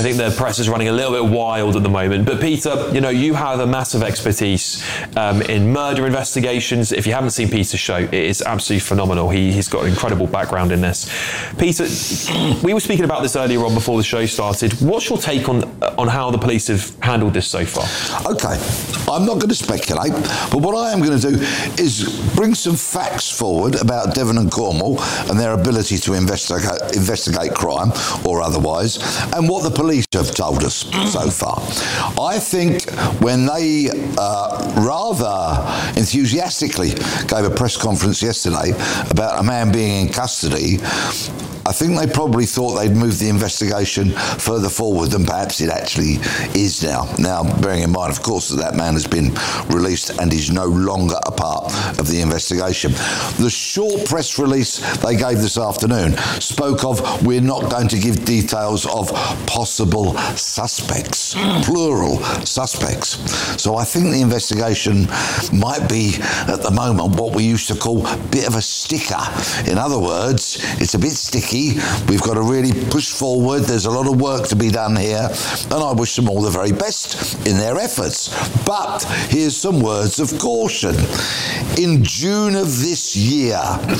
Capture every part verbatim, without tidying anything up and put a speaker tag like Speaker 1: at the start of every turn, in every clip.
Speaker 1: I think the press is running a little bit wild at the moment. But Peter, you know, you have a massive expertise um, in murder investigations. If you haven't seen Peter's show, it is absolutely phenomenal. He, he's got an incredible background in this. Peter, we were speaking about this earlier on before the show started. What's your take on on how the police have handled this so far?
Speaker 2: Okay, I'm not going to speculate, but what I am going to do is bring some facts forward about Devon and Cornwall and their ability to investigate, investigate crime or otherwise, and what the police have told us so far. I think when they uh, rather enthusiastically gave a press conference yesterday about a man being in custody, I think they probably thought they'd moved the investigation further forward than perhaps it actually is now. Now, bearing in mind, of course, that that man has been released and is no longer a part of the investigation. The short press release they gave this afternoon spoke of, we're not going to give details of possible suspects, plural suspects. So I think the investigation might be, at the moment, what we used to call a bit of a sticker. In other words, it's a bit sticky. We've got to really push forward. There's a lot of work to be done here, and I wish them all the very best in their efforts. But here's some words of caution. In June of this year,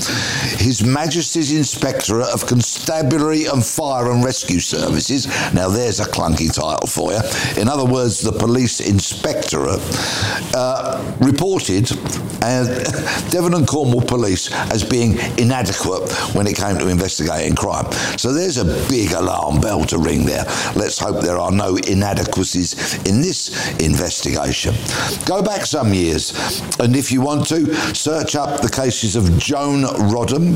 Speaker 2: His Majesty's Inspectorate of Constabulary and Fire and Rescue Services, now there's a clunky title for you, in other words, the Police Inspectorate, uh, reported uh, Devon and Cornwall Police as being inadequate when it came to investigating crime. So there's a big alarm bell to ring there. Let's hope there are no inadequacies in this investigation. Go back some years, and if you want to, search up the cases of Joan Rodham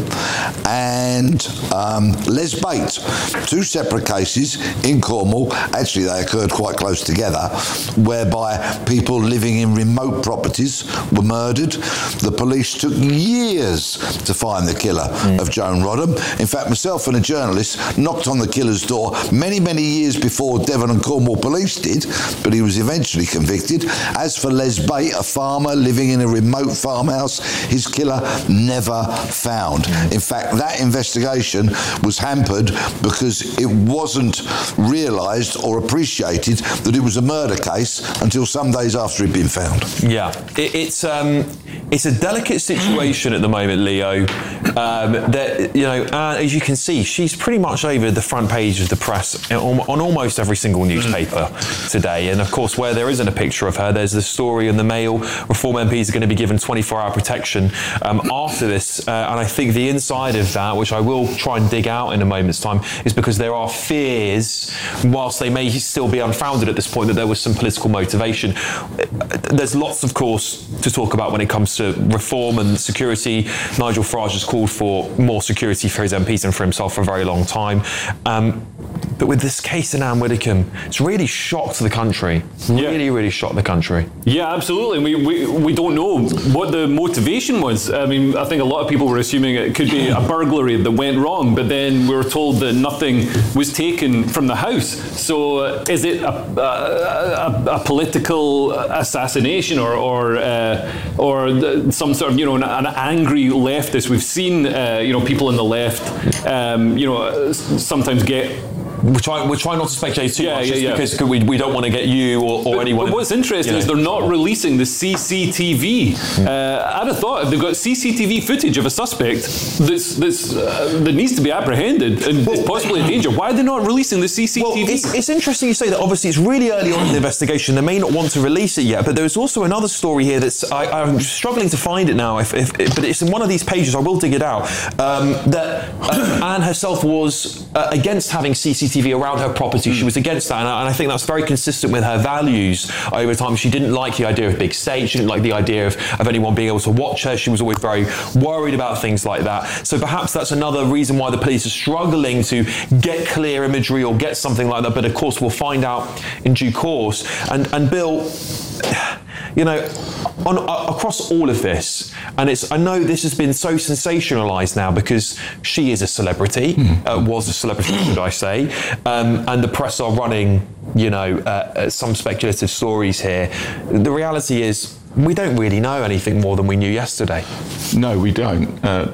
Speaker 2: and um, Les Bate, two separate cases in Cornwall. Actually, they occurred quite close together, whereby people living in remote properties were murdered. The police took years to find the killer mm. of Joan Rodham. In fact, myself and a journalist knocked on the killer's door many, many years before Devon and Cornwall Police did, but he was eventually convicted. As for Les Bate, a farmer living in a remote farmhouse, his killer never found. In fact, that investigation was hampered because it wasn't realised or appreciated that it was a murder case until some days after it'd been found.
Speaker 1: Yeah, it, it's um, it's a delicate situation at the moment, Leo. Um, that you know, uh, as you can see, she's pretty much over the front page of the press on, on almost every single newspaper today. And of course, where there isn't a picture of her, there's the story in the Mail. Reform M Ps are going to be given twenty-four hour protection um, after this. Uh, and I think the inside of that, which I will try and dig out in a moment's time, is because there are fears, whilst they may still be unfounded at this point, that there was some political motivation. There's lots, of course, to talk about when it comes to reform and security. Nigel Farage has called for more security for his M Ps and for himself for a very long time. Um, but with this case in Anne Widdecombe, it's really shocked the country. Really, yeah. really shocked the country.
Speaker 3: Yeah, absolutely. We, we we don't know what the motivation was. I mean, I think a lot of people were assuming it could be a burglary that went wrong, but then we were told that nothing was taken from the house. So uh, is it a, a, a, a political assassination or or uh, or the, some sort of, you know, an, an angry leftist? We've seen uh, you know, people in the left um, you know, sometimes get.
Speaker 1: We're trying, we're trying not to speculate too
Speaker 3: yeah,
Speaker 1: much,
Speaker 3: yeah,
Speaker 1: just
Speaker 3: yeah.
Speaker 1: because we, we don't want to get you or, or
Speaker 3: but,
Speaker 1: anyone.
Speaker 3: But what's interesting, you know, is they're not releasing the C C T V. Mm. Uh, I'd have thought if they've got C C T V footage of a suspect that's, that's, uh, that needs to be apprehended and well, is possibly in danger, why are they not releasing the C C T V?
Speaker 1: Well, it's, it's interesting you say that. Obviously, it's really early on in the investigation. They may not want to release it yet, but there's also another story here that's, I, I'm struggling to find it now, if, if, if, but it's in one of these pages. I will dig it out. Um, that uh, Anne herself was uh, against having C C T V around her property. She was against that, and I, and I think that's very consistent with her values over time. She didn't like the idea of big state. She didn't like the idea of, of anyone being able to watch her. She was always very worried about things like that. So perhaps that's another reason why the police are struggling to get clear imagery or get something like that. But of course, we'll find out in due course. And, and Bill, you know, on, uh, across all of this, and it's, I know this has been so sensationalised now because she is a celebrity, mm. uh, was a celebrity, should I say, um, and the press are running, you know, uh, some speculative stories here. The reality is, we don't really know anything more than we knew yesterday.
Speaker 4: No, we don't. Uh,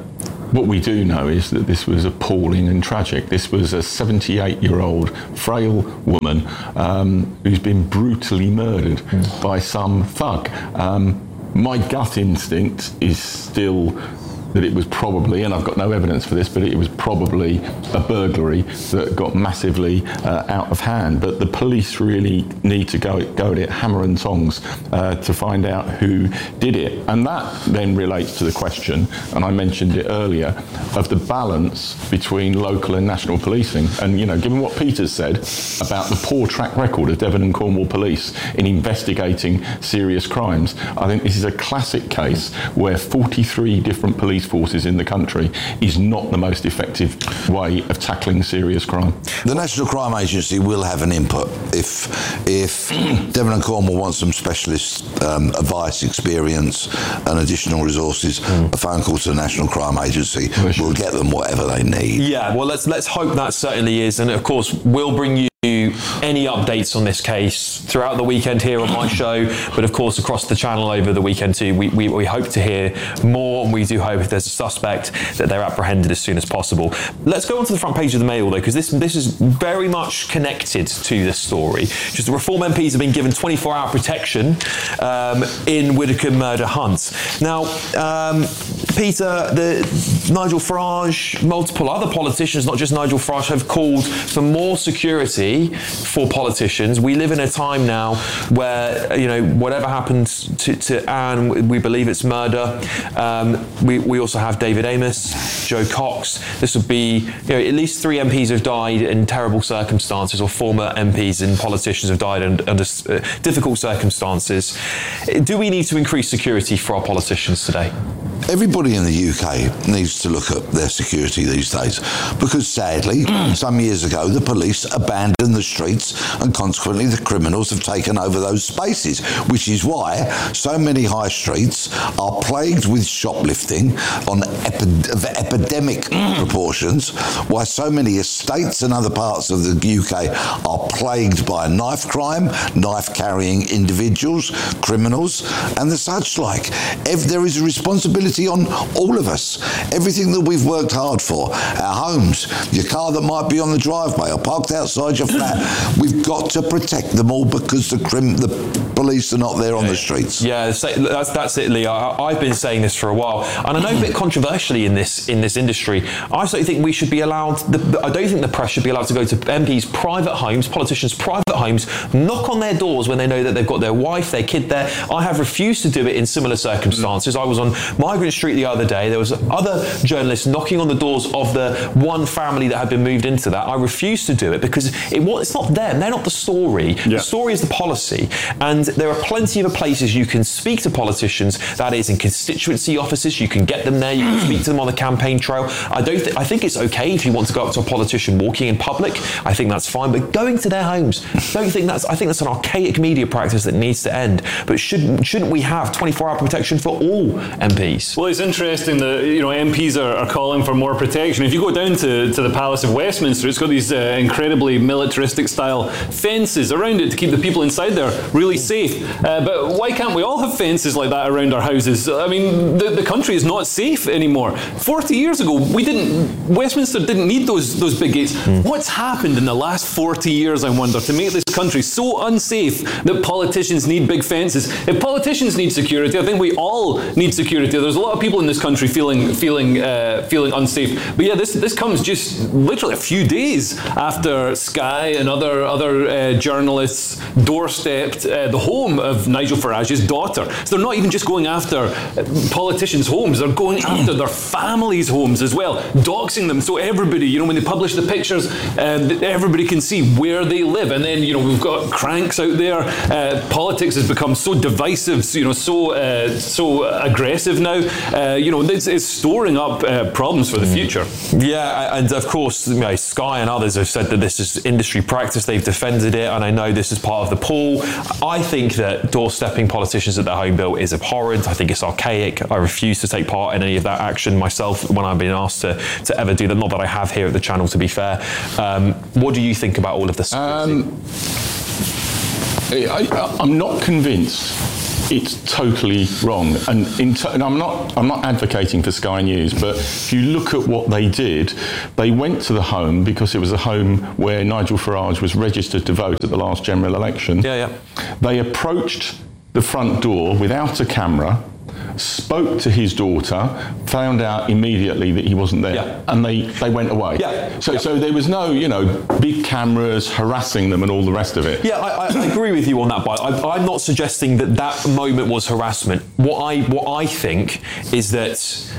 Speaker 4: what we do know is that this was appalling and tragic. This was a seventy-eight-year-old frail woman um, who's been brutally murdered mm. by some thug. Um, my gut instinct is still that it was probably, and I've got no evidence for this, but it was probably a burglary that got massively uh, out of hand. But the police really need to go, go at it hammer and tongs uh, to find out who did it. And that then relates to the question, and I mentioned it earlier, of the balance between local and national policing. And, you know, given what Peter's said about the poor track record of Devon and Cornwall Police in investigating serious crimes, I think this is a classic case where forty-three different police forces in the country is not the most effective way of tackling serious crime.
Speaker 2: The National Crime Agency will have an input. If if Devon and Cornwall want some specialist um, advice, experience and additional resources, mm. a phone call to the National Crime Agency will get them whatever they need.
Speaker 1: Yeah, well, let's let's hope that certainly is. And of course, we'll bring you any updates on this case throughout the weekend here on my show, but of course across the channel over the weekend too. We, we, we hope to hear more, and we do hope if there's a suspect that they're apprehended as soon as possible. Let's go on to the front page of the Mail though, because this this is very much connected to this story. Just the Reform M Ps have been given twenty-four hour protection um, in Widdicombe murder hunt. Now, um, Peter, the Nigel Farage, multiple other politicians, not just Nigel Farage, have called for more security for politicians. We live in a time now where, you know, whatever happened to, to Anne, we believe it's murder. Um, we, we also have David Amos, Joe Cox. This would be, you know, at least three M Ps have died in terrible circumstances, or former M Ps and politicians have died under, under uh, difficult circumstances. Do we need to increase security for our politicians today?
Speaker 2: Everybody in the U K needs to look at their security these days, because sadly, some years ago, the police abandoned the streets and consequently the criminals have taken over those spaces, which is why so many high streets are plagued with shoplifting on epi- of epidemic proportions, why so many estates and other parts of the U K are plagued by knife crime, knife-carrying individuals, criminals, and the such like. If there is a responsibility on all of us. Everything that we've worked hard for, our homes, your car that might be on the driveway or parked outside your flat, we've got to protect them all, because the crim- the police are not there on the streets.
Speaker 1: Yeah, that's that's it, Lee. I, I've been saying this for a while, and I know a bit controversially in this in this industry. I certainly think we should be allowed. The, I don't think the press should be allowed to go to M Ps' private homes, politicians' private homes, knock on their doors when they know that they've got their wife, their kid there. I have refused to do it in similar circumstances. I was on Migrant Street the other day. There was other journalists knocking on the doors of the one family that had been moved into that. I refused to do it because it was, it's not them. They're not the story. Yeah. The story is the policy. And there are plenty of places you can speak to politicians. That is in constituency offices. You can get them there. You can speak to them on the campaign trail. I don't. Th- I think it's okay if you want to go up to a politician walking in public. I think that's fine. But going to their homes, don't think that's. I think that's an archaic media practice that needs to end. But shouldn't shouldn't we have twenty-four hour protection for all M Ps?
Speaker 3: Well, it's interesting that, you know, M Ps are, are calling for more protection. If you go down to, to the Palace of Westminster, it's got these uh, incredibly militaristic style fences around it to keep the people inside there really safe. Uh, but why can't we all have fences like that around our houses? I mean, the, the country is not safe anymore. forty years ago, we didn't, Westminster didn't need those those big gates. Mm. What's happened in the last forty years, I wonder, to make this country so unsafe that politicians need big fences? If politicians need security, I think we all need security. There's a lot of people in this country feeling feeling uh, feeling unsafe. But yeah, this this comes just literally a few days after Sky and other other uh, journalists doorstepped uh, the home of Nigel Farage's daughter. So they're not even just going after politicians' homes; they're going after their families' homes as well, doxing them. So everybody, you know, when they publish the pictures, uh, everybody can see where they live. And then, you know, we've got cranks out there. Uh, politics has become so divisive, you know, so uh, so aggressive now. Uh, you know, it's, it's storing up uh, problems for the future.
Speaker 1: Yeah, and of course, you know, Sky and others have said that this is industry practice. They've defended it, and I know this is part of the pool. I think that doorstepping politicians at their home bill is abhorrent. I think it's archaic. I refuse to take part in any of that action myself when I've been asked to, to ever do that. Not that I have here at the channel, to be fair. Um, what do you think about all of this?
Speaker 4: Um, I, I'm not convinced it's totally wrong. And, in t- and I'm not I'm not advocating for Sky News, but if you look at what they did, they went to the home because it was a home where Nigel Farage was registered to vote at the last general election.
Speaker 1: Yeah, yeah.
Speaker 4: They approached the front door without a camera, spoke to his daughter, found out immediately that he wasn't there,
Speaker 1: Yeah.
Speaker 4: and they, they went away.
Speaker 1: Yeah.
Speaker 4: So
Speaker 1: Yeah.
Speaker 4: so there was no, you know, big cameras harassing them and all the rest of it.
Speaker 1: Yeah, I, I agree with you on that, but I, I'm not suggesting that that moment was harassment. What I what I think is that,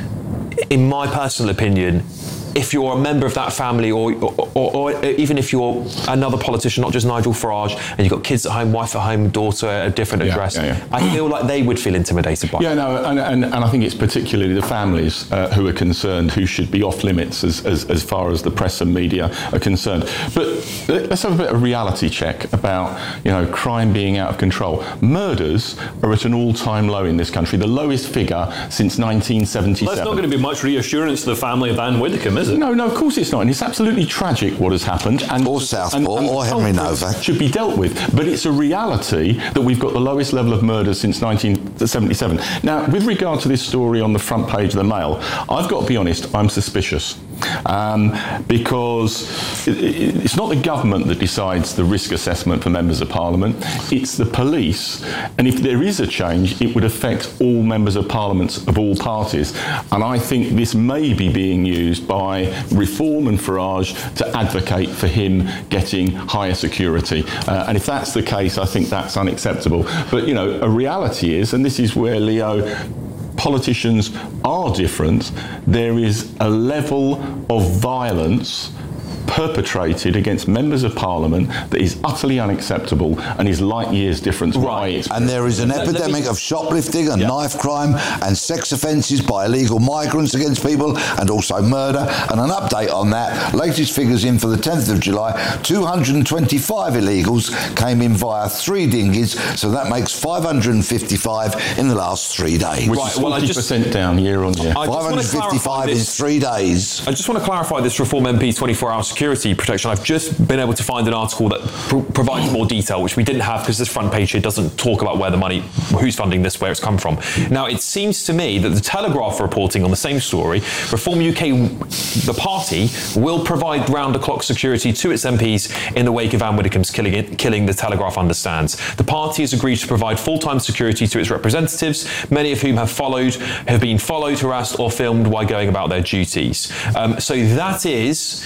Speaker 1: in my personal opinion, if you're a member of that family, or, or, or, or even if you're another politician, not just Nigel Farage, and you've got kids at home, wife at home, daughter at a different
Speaker 4: Yeah,
Speaker 1: address,
Speaker 4: yeah, yeah.
Speaker 1: I feel like they would feel intimidated by
Speaker 4: Yeah,
Speaker 1: it.
Speaker 4: no, and, and, and I think it's particularly the families uh, who are concerned, who should be off limits as, as, as far as the press and media are concerned. But let's have a bit of reality check about, you know, crime being out of control. Murders are at an all-time low in this country, the lowest figure since nineteen seventy-seven.
Speaker 3: Well, that's not going to be much reassurance to the family of Anne Widdecombe, is it?
Speaker 4: No, no, of course it's not. And it's absolutely tragic what has happened. And,
Speaker 2: Or Southport,
Speaker 4: and, and
Speaker 2: or Henry
Speaker 4: culprits
Speaker 2: Novak.
Speaker 4: should be dealt with. But it's a reality that we've got the lowest level of murders since nineteen seventy-seven. Now, with regard to this story on the front page of the Mail, I've got to be honest, I'm suspicious. Um, because it, it, it's not the government that decides the risk assessment for members of parliament, it's the police. And if there is a change, it would affect all members of parliament of all parties. And I think this may be being used by Reform and Farage to advocate for him getting higher security. Uh, and if that's the case, I think that's unacceptable. But, you know, a reality is, and this is where Leo, politicians are different, there is a level of violence perpetrated against members of parliament that is utterly unacceptable and is light years different to what I experience.
Speaker 2: And there is an
Speaker 1: Let- let
Speaker 2: epidemic
Speaker 1: me-
Speaker 2: of shoplifting and
Speaker 1: Yeah.
Speaker 2: knife crime and sex offences by illegal migrants against people, and also murder. And an update on that, latest figures in for the tenth of July, two hundred twenty-five illegals came in via three dinghies, so that makes five hundred fifty-five in the last three days.
Speaker 4: Which
Speaker 1: Right,
Speaker 4: is
Speaker 1: well, I
Speaker 4: forty
Speaker 1: just-
Speaker 4: percent down year on year.
Speaker 1: I just want to clarify
Speaker 2: five hundred fifty-five in
Speaker 1: this.
Speaker 2: three days.
Speaker 1: I just want to clarify this Reform M P twenty-four hour security protection. I've just been able to find an article that pr- provides more detail, which we didn't have because this front page here doesn't talk about where the money, who's funding this, where it's come from. Now, it seems to me that the Telegraph are reporting on the same story. Reform U K, the party, will provide round-the-clock security to its M Ps in the wake of Anne Widdecombe's killing, killing, the Telegraph understands. The party has agreed to provide full-time security to its representatives, many of whom have followed, have been followed, harassed, or filmed while going about their duties. Um, so that is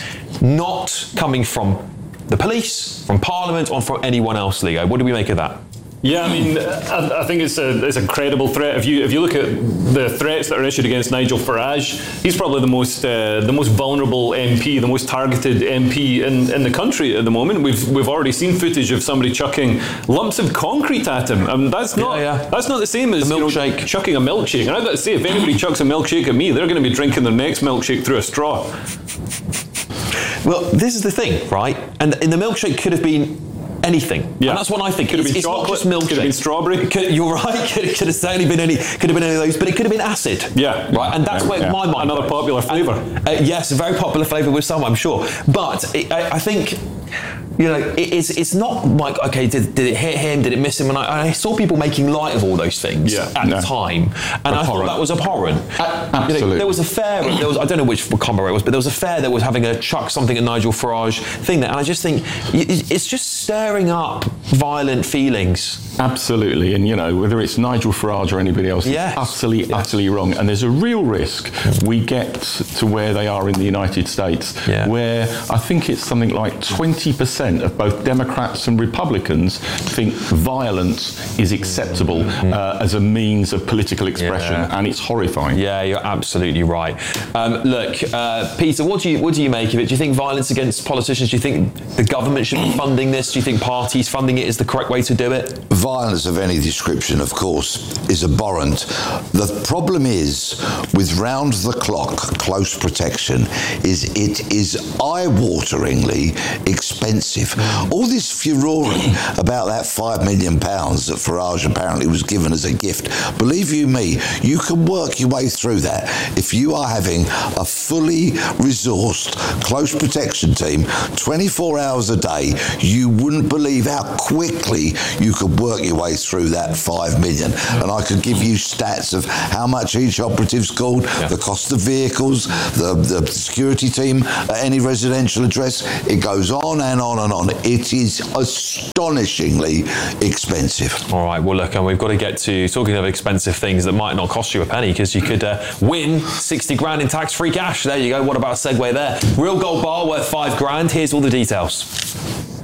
Speaker 1: not coming from the police, from Parliament, or from anyone else, Leo. What do we make of that?
Speaker 3: Yeah, I mean, I, I think it's a it's a credible threat. If you if you look at the threats that are issued against Nigel Farage, he's probably the most uh, the most vulnerable M P, the most targeted M P in, in the country at the moment. We've we've already seen footage of somebody chucking lumps of concrete at him. I mean, that's not
Speaker 1: Yeah, yeah.
Speaker 3: that's not the same as
Speaker 1: A
Speaker 3: you know,
Speaker 1: milkshake.
Speaker 3: chucking a milkshake. And I've got to say, if anybody chucks a milkshake at me, they're going to be drinking their next milkshake through a straw.
Speaker 1: Well, this is the thing, right? And, and the milkshake could have been anything.
Speaker 3: Yeah.
Speaker 1: And that's what I think.
Speaker 3: Could have
Speaker 1: it's,
Speaker 3: been
Speaker 1: it's not
Speaker 3: chocolate,
Speaker 1: just milkshake.
Speaker 3: could have been strawberry.
Speaker 1: It could- you're right. Could, could have certainly been any. Could have been any of those. But it could have been acid.
Speaker 3: Yeah.
Speaker 1: Right. And that's
Speaker 3: Yeah,
Speaker 1: where
Speaker 3: yeah.
Speaker 1: my mind.
Speaker 3: Another
Speaker 1: goes.
Speaker 3: popular flavour.
Speaker 1: And, uh, yes, a very popular flavour with some, I'm sure. But it, I, I think. You know, it, it's it's not like, okay, did, did it hit him? Did it miss him? And I, I saw people making light of all those things
Speaker 3: Yeah.
Speaker 1: at
Speaker 4: No.
Speaker 1: the time, and I thought
Speaker 4: Abhorrent.
Speaker 1: that was abhorrent.
Speaker 4: A-
Speaker 1: You know,
Speaker 4: absolutely.
Speaker 1: there was a fair. There was I don't know which combo it was, but there was a fair that was having a chuck something at Nigel Farage thing there, and I just think it- it's just stirring up violent feelings.
Speaker 4: Absolutely, and you know, whether it's Nigel Farage or anybody else,
Speaker 1: Yes.
Speaker 4: it's utterly, utterly wrong. And there's a real risk we get to where they are in the United States,
Speaker 1: Yeah.
Speaker 4: where I think it's something like twenty percent of both Democrats and Republicans think violence is acceptable uh, as a means of political expression,
Speaker 1: Yeah.
Speaker 4: and it's horrifying.
Speaker 1: Yeah, you're absolutely right. Um, look, uh, Peter, what do you what do you make of it? Do you think violence against politicians? Do you think the government should be funding this? Do you think parties funding it is the correct way to do it?
Speaker 2: Violence of any description, of course, is abhorrent. The problem is, with round-the-clock close protection, is it is eye-wateringly expensive expensive. All this furore about that five million pounds that Farage apparently was given as a gift, believe you me, you can work your way through that if you are having a fully resourced close protection team twenty-four hours a day. You wouldn't believe how quickly you could work your way through that five million. And I could give you stats of how much each operative's called, yeah. the cost of vehicles, the, the security team at any residential address. It goes on and on and on. It is astonishingly expensive.
Speaker 1: All right, well, look, and we've got to get to talking of expensive things that might not cost you a penny, because you could uh, win sixty grand in tax-free cash. There you go. What about a segue there? Real gold bar worth five grand. Here's all the details.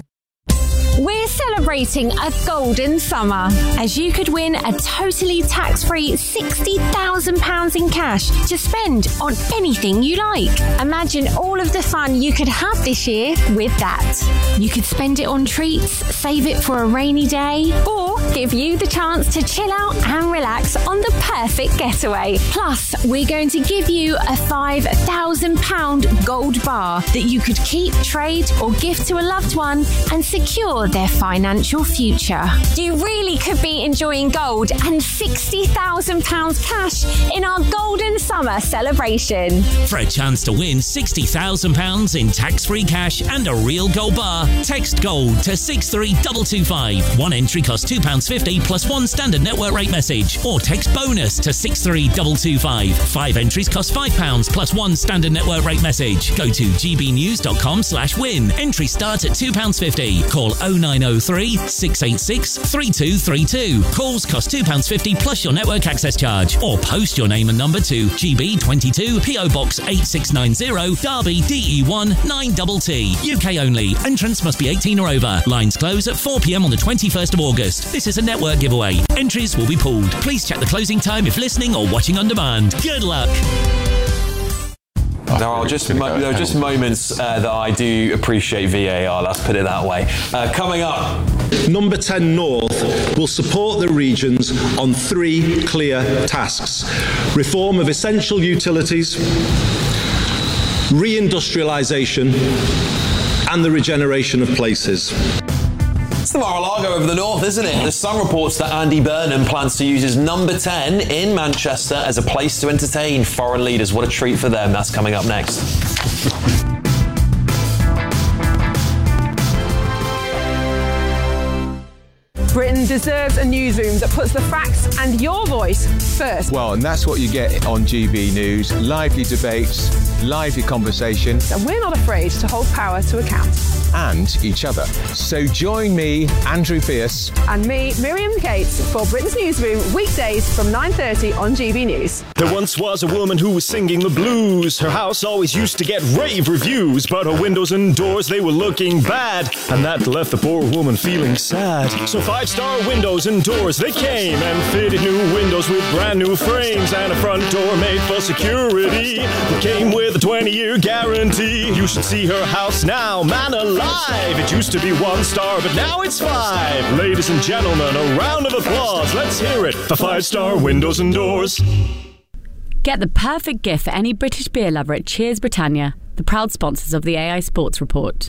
Speaker 5: We're celebrating a golden summer, as you could win a totally tax-free sixty thousand pounds in cash to spend on anything you like. Imagine all of the fun you could have this year with that. You could spend it on treats, save it for a rainy day, or give you the chance to chill out and relax on the perfect getaway. Plus, we're going to give you a five thousand pounds gold bar that you could keep, trade, or gift to a loved one and secure their financial future. You really could be enjoying gold and sixty thousand pounds cash in our golden summer celebration.
Speaker 6: For a chance to win sixty thousand pounds in tax-free cash and a real gold bar, text GOLD to six three two two five. One entry costs two pounds fifty plus one standard network rate message, or text BONUS to six three two two five. Five entries cost five pounds plus one standard network rate message. Go to gbnews.com slash win. Entry starts at two pounds fifty. Call oh nine oh three, six eight six, three two three two. Calls cost two pounds fifty plus your network access charge. Or post your name and number to G B twenty-two, P O Box eight six nine zero, Derby, D E one nine T T. U K only. Entrance must be eighteen or over. Lines close at four p m on the twenty-first of August. This is a network giveaway. Entries will be pulled. Please check the closing time if listening or watching on demand. Good luck.
Speaker 1: There are just mo- there are just moments uh, that I do appreciate V A R. Let's put it that way. Uh, coming up,
Speaker 7: Number ten North will support the regions on three clear tasks: reform of essential utilities, reindustrialisation, and the regeneration of places.
Speaker 1: It's the Mar-a-Lago of the North, isn't it? The Sun reports that Andy Burnham plans to use his number ten in Manchester as a place to entertain foreign leaders. What a treat for them. That's coming up next.
Speaker 8: Britain deserves a newsroom that puts the facts and your voice first.
Speaker 9: Well, and that's what you get on G B News. Lively debates, lively conversation.
Speaker 8: And we're not afraid to hold power to account.
Speaker 9: And each other. So join me, Andrew Pierce.
Speaker 8: And me, Miriam Cates, for Britain's Newsroom, weekdays from nine thirty on G B News.
Speaker 10: There once was a woman who was singing the blues. Her house always used to get rave reviews, but her windows and doors, they were looking bad, and that left the poor woman feeling sad. So five-star windows and doors, they came and fitted new windows with brand new frames and a front door made for security that came with a twenty-year guarantee. You should see her house now, man alive. It used to be one star, but now it's five. Ladies and gentlemen, a round of applause. Let's hear it for five-star windows and doors.
Speaker 11: Get the perfect gift for any British beer lover at Cheers Britannia, the proud sponsors of the A I Sports Report.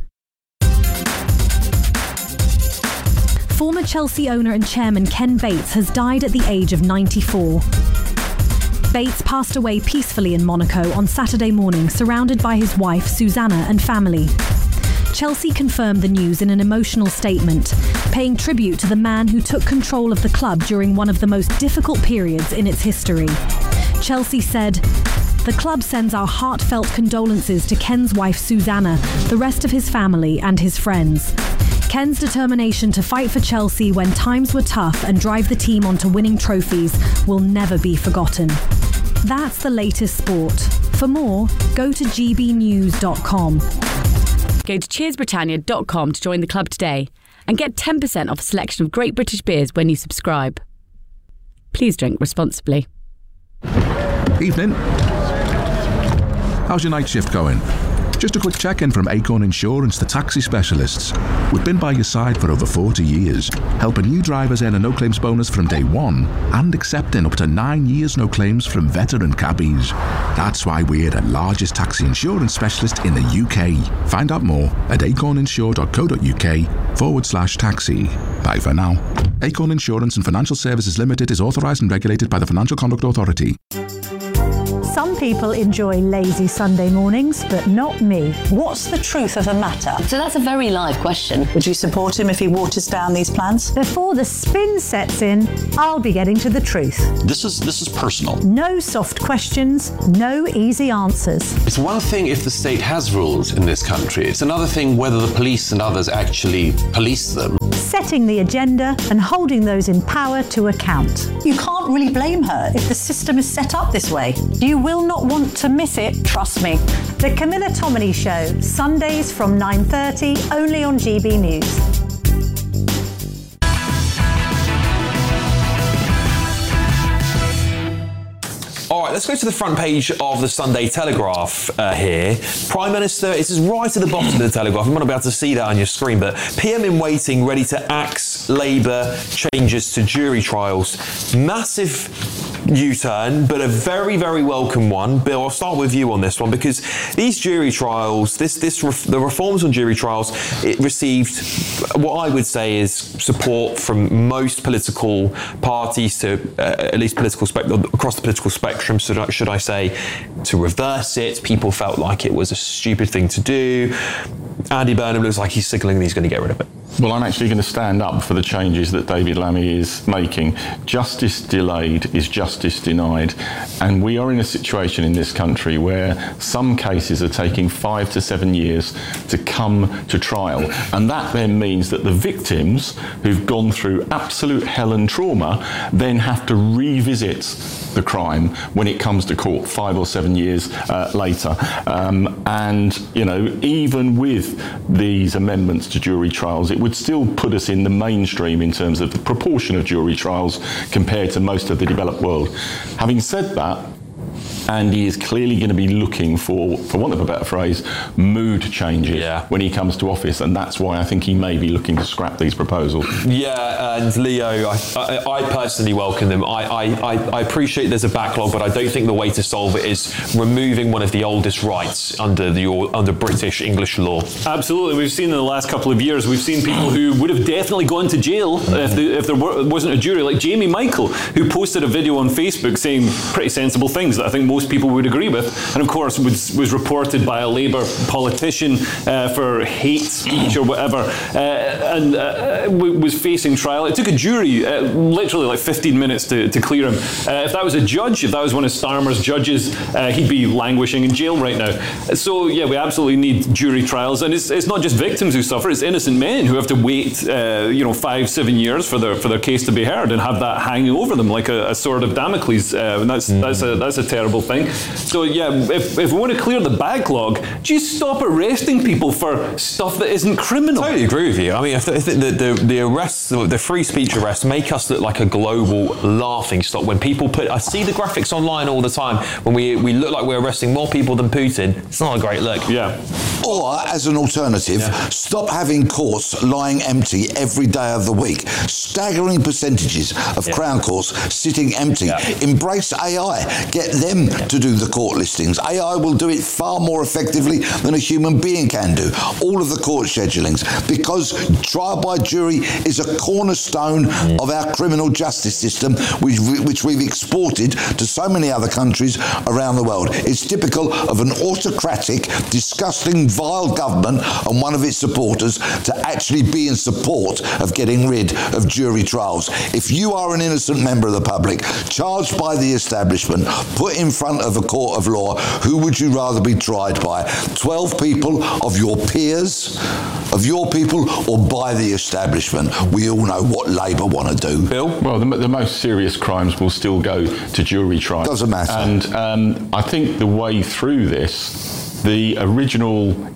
Speaker 12: Former Chelsea owner and chairman Ken Bates has died at the age of ninety-four. Bates passed away peacefully in Monaco on Saturday morning, surrounded by his wife, Susanna, and family. Chelsea confirmed the news in an emotional statement, paying tribute to the man who took control of the club during one of the most difficult periods in its history. Chelsea said, "The club sends our heartfelt condolences to Ken's wife Susanna, the rest of his family and his friends. Ken's determination to fight for Chelsea when times were tough and drive the team onto winning trophies will never be forgotten." That's the latest sport. For more, go to g b news dot com.
Speaker 11: Go to cheers britannia dot com to join the club today and get ten percent off a selection of great British beers when you subscribe. Please drink responsibly.
Speaker 13: Evening. How's your night shift going? Just a quick check-in from Acorn Insurance, the taxi specialists. We've been by your side for over forty years, helping new drivers earn a no-claims bonus from day one and accepting up to nine years no claims from veteran cabbies. That's why we're the largest taxi insurance specialist in the U K. Find out more at acorninsure.co.uk forward slash taxi. Bye for now. Acorn Insurance and Financial Services Limited is authorised and regulated by the Financial Conduct Authority.
Speaker 14: Some people enjoy lazy Sunday mornings, but not me. What's the truth of the matter?
Speaker 15: So that's a very live question.
Speaker 14: Would you support him if he waters down these plans? Before the spin sets in, I'll be getting to the truth.
Speaker 16: This is this is personal.
Speaker 14: No soft questions, no easy answers.
Speaker 17: It's one thing if the state has rules in this country. It's another thing whether the police and others actually police them.
Speaker 14: Setting the agenda and holding those in power to account.
Speaker 15: You can't really blame her if the system is set up this way.
Speaker 14: You will not want to miss it, trust me. The Camilla Tominey Show, Sundays from nine thirty, only on G B News.
Speaker 1: All right, let's go to the front page of the Sunday Telegraph uh, here. Prime Minister, this is right at the bottom of the Telegraph. I'm not about to see that on your screen, but P M in waiting, ready to axe Labour changes to jury trials. Massive U-turn, but a very, very welcome one. Bill, I'll start with you on this one, because these jury trials, this, this, ref, the reforms on jury trials, it received what I would say is support from most political parties to uh, at least political spe- across the political spectrum, should I, should I say, to reverse it. People felt like it was a stupid thing to do. Andy Burnham looks like he's signalling he's going to get rid of it.
Speaker 4: Well, I'm actually going to stand up for the changes that David Lammy is making. Justice delayed is justice denied. And we are in a situation in this country where some cases are taking five to seven years to come to trial. And that then means that the victims who've gone through absolute hell and trauma then have to revisit the crime when it comes to court five or seven years uh, later. Um, and, you know, even with these amendments to jury trials, it would still put us in the mainstream in terms of the proportion of jury trials compared to most of the developed world. Having said that, Andy is clearly going to be looking for, for want of a better phrase, mood changes yeah. when he comes to office, and that's why I think he may be looking to scrap these proposals.
Speaker 1: Yeah, and Leo, I, I, I personally welcome them. I, I, I appreciate there's a backlog, but I don't think the way to solve it is removing one of the oldest rights under the under British English law.
Speaker 3: Absolutely. We've seen in the last couple of years, we've seen people who would have definitely gone to jail if, the, if there were, wasn't a jury, like Jamie Michael, who posted a video on Facebook saying pretty sensible things that I think most people would agree with, and of course was, was reported by a Labour politician uh, for hate speech or whatever, uh, and uh, was facing trial. It took a jury uh, literally like fifteen minutes to, to clear him. Uh, if that was a judge, if that was one of Starmer's judges, uh, he'd be languishing in jail right now. So yeah, we absolutely need jury trials, and it's, it's not just victims who suffer, it's innocent men who have to wait uh, you know, five, seven years for their for their case to be heard and have that hanging over them like a, a sword of Damocles, uh, and that's, mm. that's, a, that's a terrible thing. So yeah, if, if we want to clear the backlog, just stop arresting people for stuff that isn't criminal.
Speaker 1: I totally agree with you. I mean, if the, if the, the, the arrests, the free speech arrests make us look like a global laughing stock. When people put, I see the graphics online all the time, when we, we look like we're arresting more people than Putin, it's not a great look.
Speaker 3: Yeah.
Speaker 2: Or, as an alternative, yeah. stop having courts lying empty every day of the week. Staggering percentages of yeah. Crown courts sitting empty. Yeah. Embrace A I. Get them yeah. to do the court listings. A I will do it far more effectively than a human being can do. All of the court schedulings. Because trial by jury is a cornerstone mm. of our criminal justice system, which, which we've exported to so many other countries around the world. It's typical of an autocratic, disgusting, vile government and one of its supporters to actually be in support of getting rid of jury trials. If you are an innocent member of the public, charged by the establishment, put in front of a court of law, who would you rather be tried by? twelve people of your peers, of your people, or by the establishment? We all know what Labour want to do.
Speaker 1: Bill?
Speaker 4: Well, the, the most serious crimes will still go to jury trial.
Speaker 2: Doesn't matter.
Speaker 4: And um, I think the way through this, the original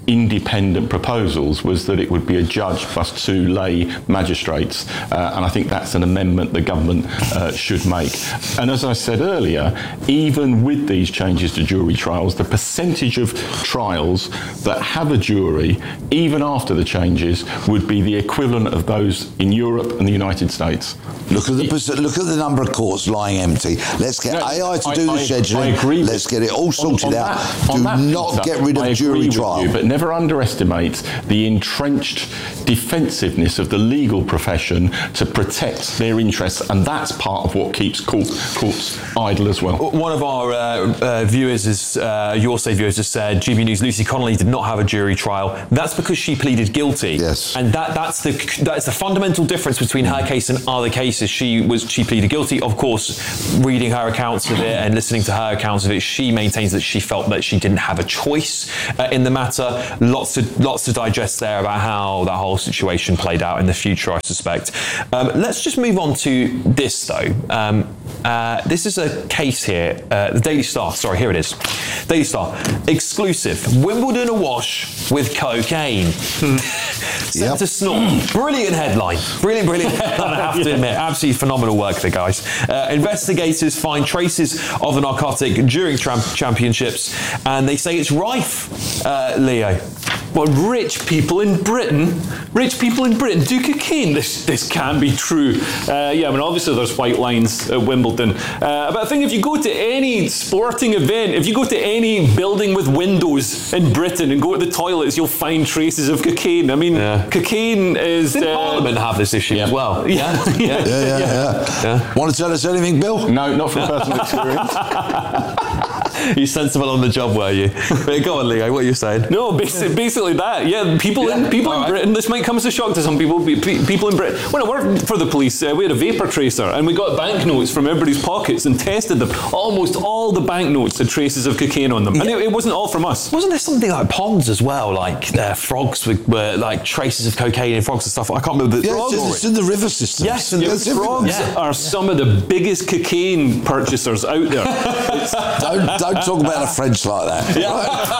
Speaker 4: independent proposals was that it would be a judge plus two lay magistrates, uh, and I think that's an amendment the government uh, should make. And as I said earlier, even with these changes to jury trials, the percentage of trials that have a jury, even after the changes, would be the equivalent of those in Europe and the United States.
Speaker 2: Look at the perc- look at the number of courts lying empty. Let's get no, A I to I, do the I, scheduling. I agree. Let's get it all sorted on, on out. That, do that, not Peter, get rid of I jury trial.
Speaker 4: You, but never underestimate the entrenched defensiveness of the legal profession to protect their interests, and that's part of what keeps court, courts idle as well.
Speaker 1: One of our uh, uh, viewers, is uh, Your Say viewers, just said G B News Lucy Connolly did not have a jury trial. That's because she pleaded guilty.
Speaker 2: Yes,
Speaker 1: and that that's the that's the fundamental difference between her case and other cases. She was she pleaded guilty. Of course, reading her accounts of it and listening to her accounts of it, she maintains that she felt that she didn't have a choice uh, in the matter. Lots to lots to digest there about how that whole situation played out in the future, I suspect. Um, let's just move on to this though. Um, uh, this is a case here. Uh, the Daily Star. Sorry, here it is. Daily Star exclusive. Wimbledon awash with cocaine. Sent yep. to snort. Brilliant headline. Brilliant, brilliant headline. I have to admit, absolutely phenomenal work there, guys. Uh, investigators find traces of the narcotic during tram- championships, and they say it's rife. Uh, Leo.
Speaker 3: Well, rich people in Britain, rich people in Britain do cocaine. This this can't be true. Uh, yeah, I mean, obviously there's white lines at Wimbledon. Uh, but I think if you go to any sporting event, if you go to any building with windows in Britain and go to the toilets, you'll find traces of cocaine. I mean, yeah. cocaine is...
Speaker 1: Did
Speaker 3: uh,
Speaker 1: Parliament have this issue
Speaker 3: yeah.
Speaker 1: as well?
Speaker 3: Yeah.
Speaker 2: Yeah, yeah, yeah. yeah. yeah. Want to tell us anything, Bill?
Speaker 4: No, not from personal experience.
Speaker 1: You sensible on the job, were you? But go on, Leo, what are you saying?
Speaker 3: No, basically, basically that. Yeah, people yeah. in people All in right. Britain, this might come as a shock to some people, people in Britain. When I worked for the police, uh, we had a vapor tracer, and we got banknotes from everybody's pockets and tested them. Almost all the banknotes had traces of cocaine on them. Yeah. And it, it wasn't all from us.
Speaker 1: Wasn't there something like ponds as well, like uh, frogs with were, like traces of cocaine in frogs and stuff? I can't remember the...
Speaker 2: Yeah, it's, it's in the river system.
Speaker 1: Yes, and
Speaker 3: yeah, frogs yeah. are some of the biggest cocaine purchasers out there.
Speaker 2: don't, don't talk about a French like that.
Speaker 1: Yeah.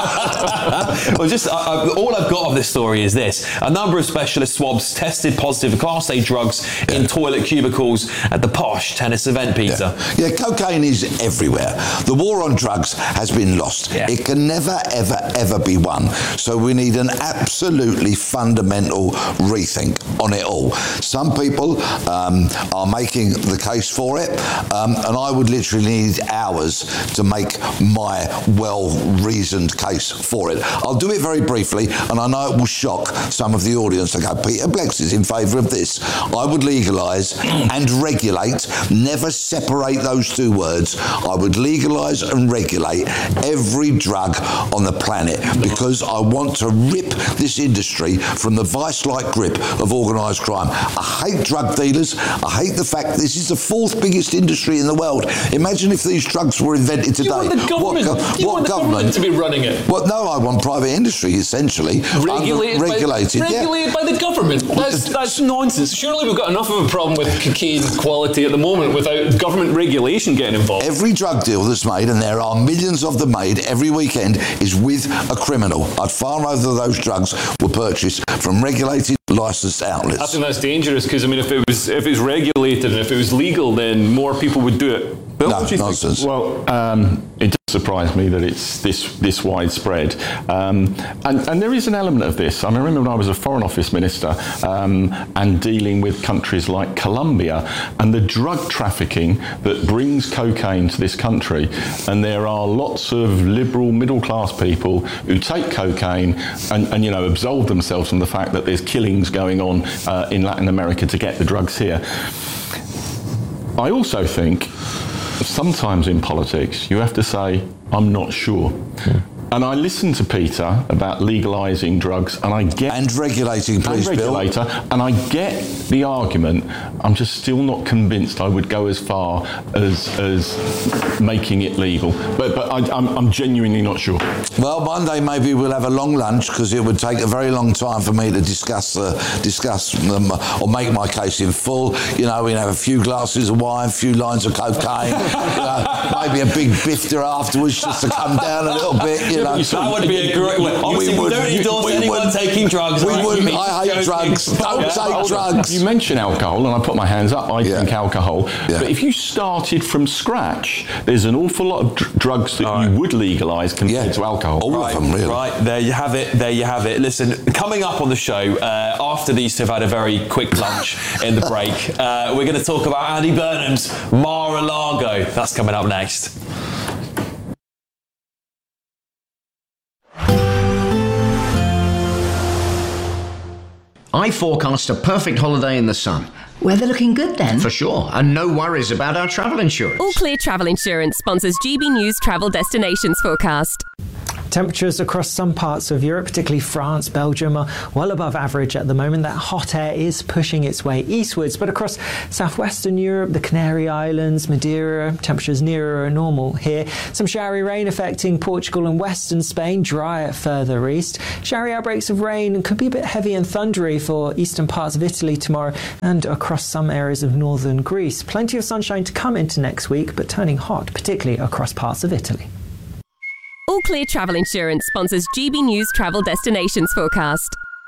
Speaker 1: Right? Well, just uh, uh, all I've got of this story is this: a number of specialist swabs tested positive for Class A drugs yeah. in toilet cubicles at the posh tennis event. Peter,
Speaker 2: yeah. yeah, cocaine is everywhere. The war on drugs has been lost. Yeah. It can never, ever, ever be won. So we need an absolutely fundamental rethink on it all. Some people um, are making the case for it, um, and I would literally need hours to make my well-reasoned case for it. I'll do it very briefly, and I know it will shock some of the audience. I go, Peter Blex is in favour of this. I would legalise and regulate, never separate those two words. I would legalise and regulate every drug on the planet because I want to rip this industry from the vice-like grip of organised crime. I hate drug dealers. I hate the fact this is the fourth biggest industry in the world. Imagine if these drugs were invented today.
Speaker 3: You want the government,
Speaker 2: what,
Speaker 3: you
Speaker 2: what
Speaker 3: want the
Speaker 2: government,
Speaker 3: government to be running it?
Speaker 2: Well, no, I want private industry, essentially.
Speaker 3: Regulated,
Speaker 2: under, regulated,
Speaker 3: by,
Speaker 2: yeah.
Speaker 3: regulated by the government. That's, that's nonsense. Surely we've got enough of a problem with cocaine quality at the moment without government regulation getting involved.
Speaker 2: Every drug deal that's made, and there are millions of them made every weekend, is with a criminal. I'd far rather those drugs were purchased from regulated, licensed outlets.
Speaker 3: I think that's dangerous because, I mean, if it was if it's regulated and if it was legal, then more people would do it.
Speaker 2: Bill, no, what do you nonsense.
Speaker 4: Think? Well, um, it does surprise me that it's this this widespread. Um, and, and there is an element of this. I mean, I remember when I was a Foreign Office Minister um, and dealing with countries like Colombia and the drug trafficking that brings cocaine to this country. And there are lots of liberal middle-class people who take cocaine and, and, you know, absolve themselves from the fact that there's killings going on uh, in Latin America to get the drugs here. I also think sometimes in politics, you have to say, I'm not sure. Yeah. And I listen to Peter about legalising drugs, and I get...
Speaker 2: And regulating, please,
Speaker 4: and regulator,
Speaker 2: Bill.
Speaker 4: And I get the argument. I'm just still not convinced I would go as far as as making it legal. But but I, I'm, I'm genuinely not sure.
Speaker 2: Well, Monday maybe we'll have a long lunch, because it would take a very long time for me to discuss uh, discuss them or make my case in full. You know, we'd have a few glasses of wine, a few lines of cocaine, you know, maybe a big bifter afterwards just to come down a little bit, you you know,
Speaker 1: that would be a great way. Obviously, we, we don't endorse we anyone would, taking drugs.
Speaker 2: We
Speaker 1: right?
Speaker 2: wouldn't. I hate drugs. Don't yeah, take drugs.
Speaker 4: You mention alcohol, and I put my hands up. I yeah. drink alcohol. Yeah. But if you started from scratch, there's an awful lot of dr- drugs that right. you would legalise compared yeah. to alcohol.
Speaker 2: All
Speaker 1: right.
Speaker 2: of them, really.
Speaker 1: Right, there you have it. There you have it. Listen, coming up on the show, uh, after these two have had a very quick lunch in the break, uh, we're going to talk about Andy Burnham's Mar-a-Lago. That's coming up next.
Speaker 16: I forecast a perfect holiday in the sun.
Speaker 18: Weather looking good then?
Speaker 16: For sure, and no worries about our travel insurance.
Speaker 19: All Clear Travel Insurance sponsors G B News Travel Destinations Forecast.
Speaker 20: Temperatures across some parts of Europe, particularly France, Belgium, are well above average at the moment. That hot air is pushing its way eastwards, but across southwestern Europe, the Canary Islands, Madeira, temperatures nearer normal here. Some showery rain affecting Portugal and western Spain, drier further east. Showery outbreaks of rain could be a bit heavy and thundery for eastern parts of Italy tomorrow and across some areas of northern Greece. Plenty of sunshine to come into next week, but turning hot, particularly across parts of Italy.
Speaker 19: All Clear Travel Insurance sponsors G B News Travel Destinations Forecast.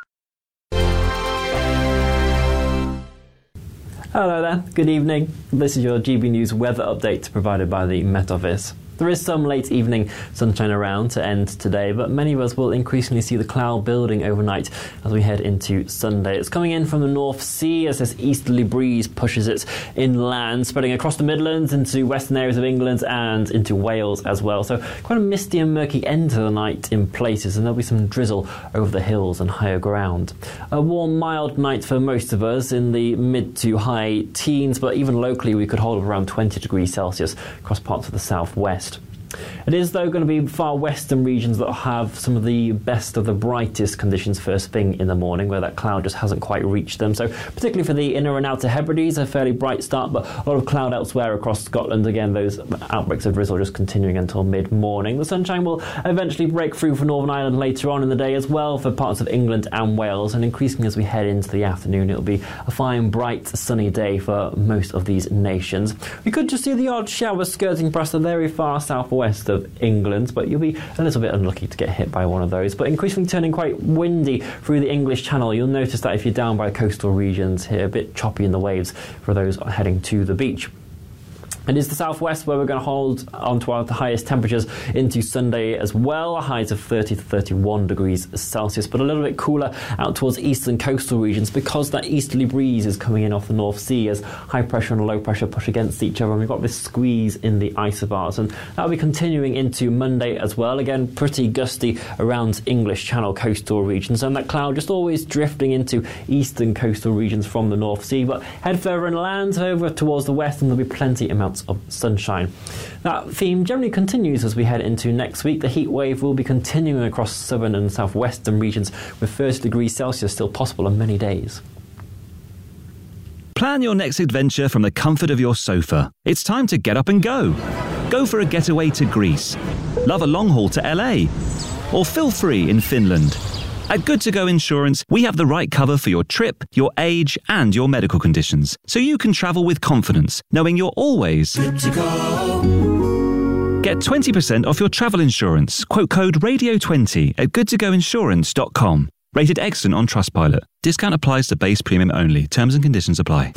Speaker 21: Hello there, good evening. This is your G B News weather update provided by the Met Office. There is some late evening sunshine around to end today, but many of us will increasingly see the cloud building overnight as we head into Sunday. It's coming in from the North Sea as this easterly breeze pushes it inland, spreading across the Midlands into western areas of England and into Wales as well. So quite a misty and murky end to the night in places, and there'll be some drizzle over the hills and higher ground. A warm, mild night for most of us in the mid to high teens, but even locally we could hold around twenty degrees Celsius across parts of the southwest. It is, though, going to be far western regions that have some of the best of the brightest conditions first thing in the morning, where that cloud just hasn't quite reached them. So particularly for the inner and outer Hebrides, a fairly bright start, but a lot of cloud elsewhere across Scotland. Again, those outbreaks of drizzle just continuing until mid-morning. The sunshine will eventually break through for Northern Ireland later on in the day as well for parts of England and Wales, and increasingly as we head into the afternoon, it'll be a fine, bright, sunny day for most of these nations. We could just see the odd shower skirting past the very far southwest of England, but you'll be a little bit unlucky to get hit by one of those. But increasingly turning quite windy through the English Channel. You'll notice that if you're down by coastal regions here, a bit choppy in the waves for those heading to the beach. It is the southwest where we're going to hold on to our the highest temperatures into Sunday as well, highs of thirty to thirty-one degrees Celsius, but a little bit cooler out towards eastern coastal regions because that easterly breeze is coming in off the North Sea as high pressure and low pressure push against each other, and we've got this squeeze in the isobars, and that'll be continuing into Monday as well. Again, pretty gusty around English Channel coastal regions, and that cloud just always drifting into eastern coastal regions from the North Sea, but head further inland over towards the west and there'll be plenty amounts of sunshine. That theme generally continues as we head into next week. The heat wave will be continuing across southern and southwestern regions with thirty degrees Celsius still possible on many days.
Speaker 22: Plan your next adventure from the comfort of your sofa. It's time to get up and go. Go for a getaway to Greece. Love a long haul to L A. Or feel free in Finland. At Good To Go Insurance, we have the right cover for your trip, your age, and your medical conditions, so you can travel with confidence, knowing you're always good to go. Get twenty percent off your travel insurance. Quote code radio twenty at good to go insurance dot com. Rated excellent on Trustpilot. Discount applies to base premium only. Terms and conditions apply.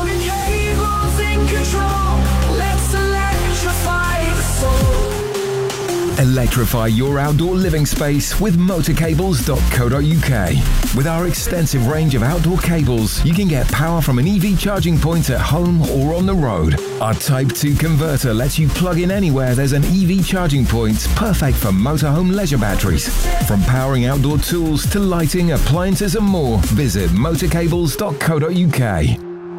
Speaker 23: Electrify your outdoor living space with motor cables dot co dot U K. With our extensive range of outdoor cables, you can get power from an E V charging point at home or on the road. Our Type two converter lets you plug in anywhere there's an E V charging point, perfect for motorhome leisure batteries. From powering outdoor tools to lighting, appliances and more, visit motor cables dot co dot U K.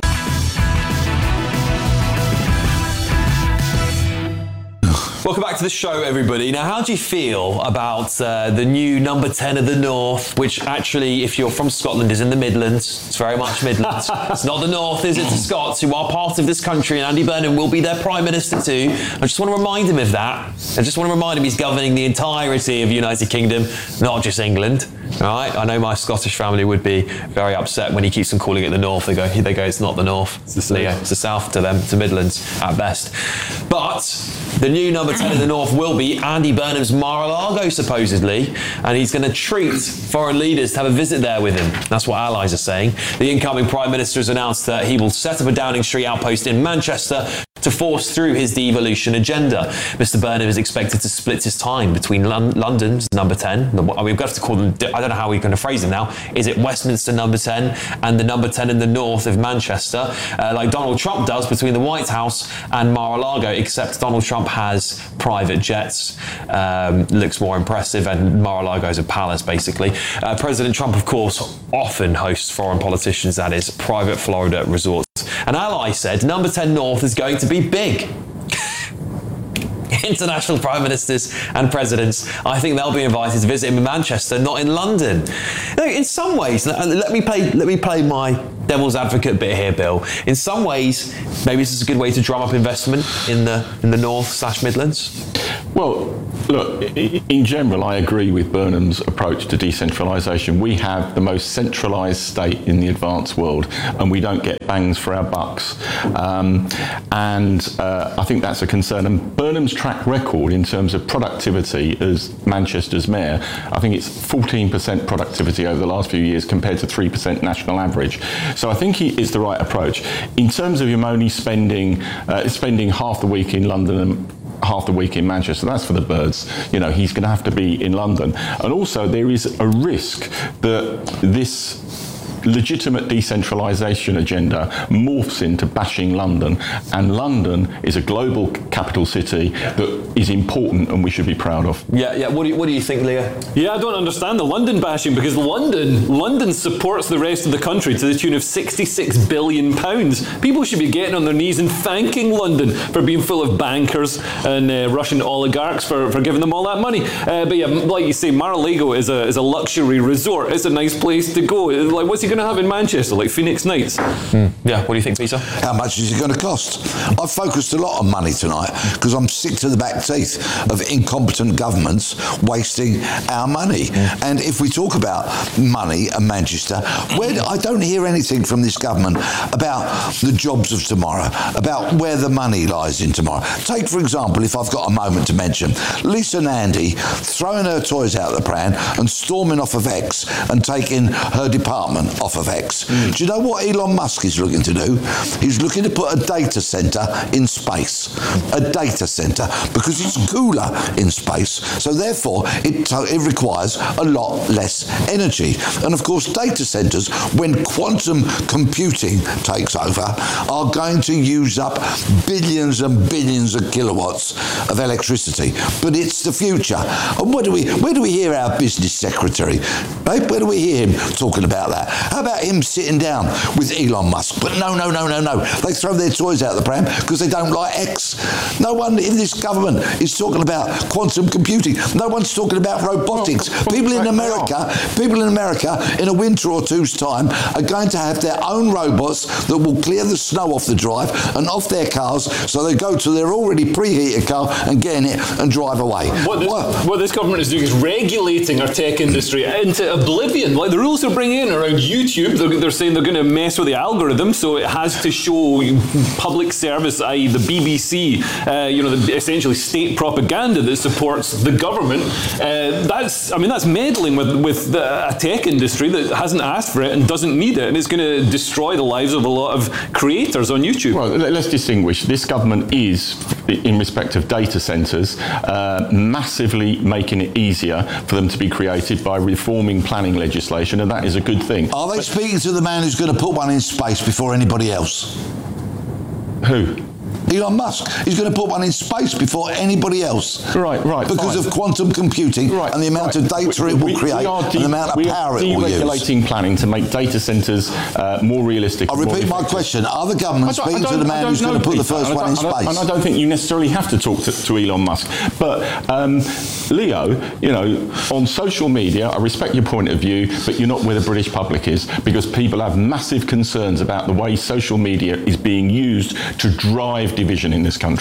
Speaker 1: Welcome back to the show, everybody. Now, how do you feel about uh, the new number ten of the North, which actually, if you're from Scotland, is in the Midlands? It's very much Midlands. It's not the North, is it? It's the Scots, who are part of this country, and Andy Burnham will be their Prime Minister too. I just want to remind him of that. I just want to remind him he's governing the entirety of the United Kingdom, not just England. All right, I know my Scottish family would be very upset when he keeps on calling it the North. They go, they go, it's not the North, it's the Leo, it's the South to them, it's the Midlands at best. But the new number ten in the North will be Andy Burnham's Mar-a-Lago, supposedly, and he's going to treat foreign leaders to have a visit there with him. That's what allies are saying. The incoming Prime Minister has announced that he will set up a Downing Street outpost in Manchester to force through his devolution agenda. Mister Burnham is expected to split his time between Lon- London's number ten, the, I mean, we've got to call them, I don't know how we're going to phrase them now, is it Westminster number ten and the number ten in the north of Manchester, uh, like Donald Trump does between the White House and Mar-a-Lago, except Donald Trump has private jets, um, looks more impressive, and Mar-a-Lago is a palace, basically. Uh, President Trump, of course, often hosts foreign politicians at his private Florida resorts. An ally said number ten North is going to be big. International prime ministers and presidents, I think they'll be invited to visit him in Manchester, not in London. Now, in some ways, let me play let me play my devil's advocate bit here, Bill. In some ways, maybe this is a good way to drum up investment in the in the North slash Midlands.
Speaker 4: Well, look, in general, I agree with Burnham's approach to decentralisation. We have the most centralised state in the advanced world, and we don't get bangs for our bucks. Um, and uh, I think that's a concern. And Burnham's track record in terms of productivity as Manchester's mayor, I think it's fourteen percent productivity over the last few years compared to three percent national average. So I think he is the right approach. In terms of him only spending, uh, spending half the week in London and half the week in Manchester, that's for the birds. You know, he's going to have to be in London. And also there is a risk that this legitimate decentralisation agenda morphs into bashing London, and London is a global capital city that is important and we should be proud of.
Speaker 1: Yeah, yeah. What do you, what do you think, Leo?
Speaker 3: Yeah, I don't understand the London bashing, because London, London supports the rest of the country to the tune of sixty-six billion pounds. People should be getting on their knees and thanking London for being full of bankers and uh, Russian oligarchs for, for giving them all that money. Uh, but yeah, like you say, Mar-a-Lago is a is a luxury resort. It's a nice place to go. Like, what's he going to have in Manchester, like Phoenix Nights?
Speaker 1: Mm. Yeah, what do you think, Peter?
Speaker 2: How much is it going to cost? I've focused a lot on money tonight because I'm sick to the back teeth of incompetent governments wasting our money. Mm. And if we talk about money and Manchester, where I don't hear anything from this government about the jobs of tomorrow, about where the money lies in tomorrow. Take, for example, if I've got a moment to mention, Lisa Nandy throwing her toys out the pram and storming off of X and taking her department off of X. Mm. Do you know what Elon Musk is looking to do? He's looking to put a data centre in space. A data centre, because it's cooler in space, so therefore it, it requires a lot less energy. And of course, data centres, when quantum computing takes over, are going to use up billions and billions of kilowatts of electricity. But it's the future. And where do we, where do we hear our business secretary? Right? Where do we hear him talking about that? How about him sitting down with Elon Musk? But no, no, no, no, no. They throw their toys out the pram because they don't like X. No one in this government is talking about quantum computing. No one's talking about robotics. People in America, people in America, in a winter or two's time, are going to have their own robots that will clear the snow off the drive and off their cars, so they go to their already preheated car and get in it and drive away.
Speaker 3: What this,
Speaker 2: what?
Speaker 3: what this government is doing is regulating our tech industry into oblivion. Like the rules they're bringing in around YouTube, they're, they're saying they're going to mess with the algorithm, so it has to show public service, that is the B B C, uh, you know, the essentially state propaganda that supports the government. Uh, that's, I mean, that's meddling with, with the, a tech industry that hasn't asked for it and doesn't need it, and it's going to destroy the lives of a lot of creators on YouTube.
Speaker 4: Well, let's distinguish. This government is, in respect of data centres, uh, massively making it easier for them to be created by reforming planning legislation, and that is a good thing.
Speaker 2: Are they but, speaking to the man who's going to put one in space before anybody else?
Speaker 4: Who?
Speaker 2: Elon Musk. He's going to put one in space before anybody else.
Speaker 4: Right, right.
Speaker 2: Because
Speaker 4: fine.
Speaker 2: of quantum computing right, and the amount right. of data we, it will
Speaker 4: we,
Speaker 2: create
Speaker 4: we are de-
Speaker 2: and the amount of
Speaker 4: we
Speaker 2: power
Speaker 4: are
Speaker 2: it will use.
Speaker 4: Deregulating planning to make data centres uh, more realistic.
Speaker 2: I'll repeat my question. Are the government speaking to the man who's going to put the first one in space?
Speaker 4: And I don't think you necessarily have to talk to, to Elon Musk. But um, Leo, you know, on social media, I respect your point of view, but you're not where the British public is, because people have massive concerns about the way social media is being used to drive division in this country.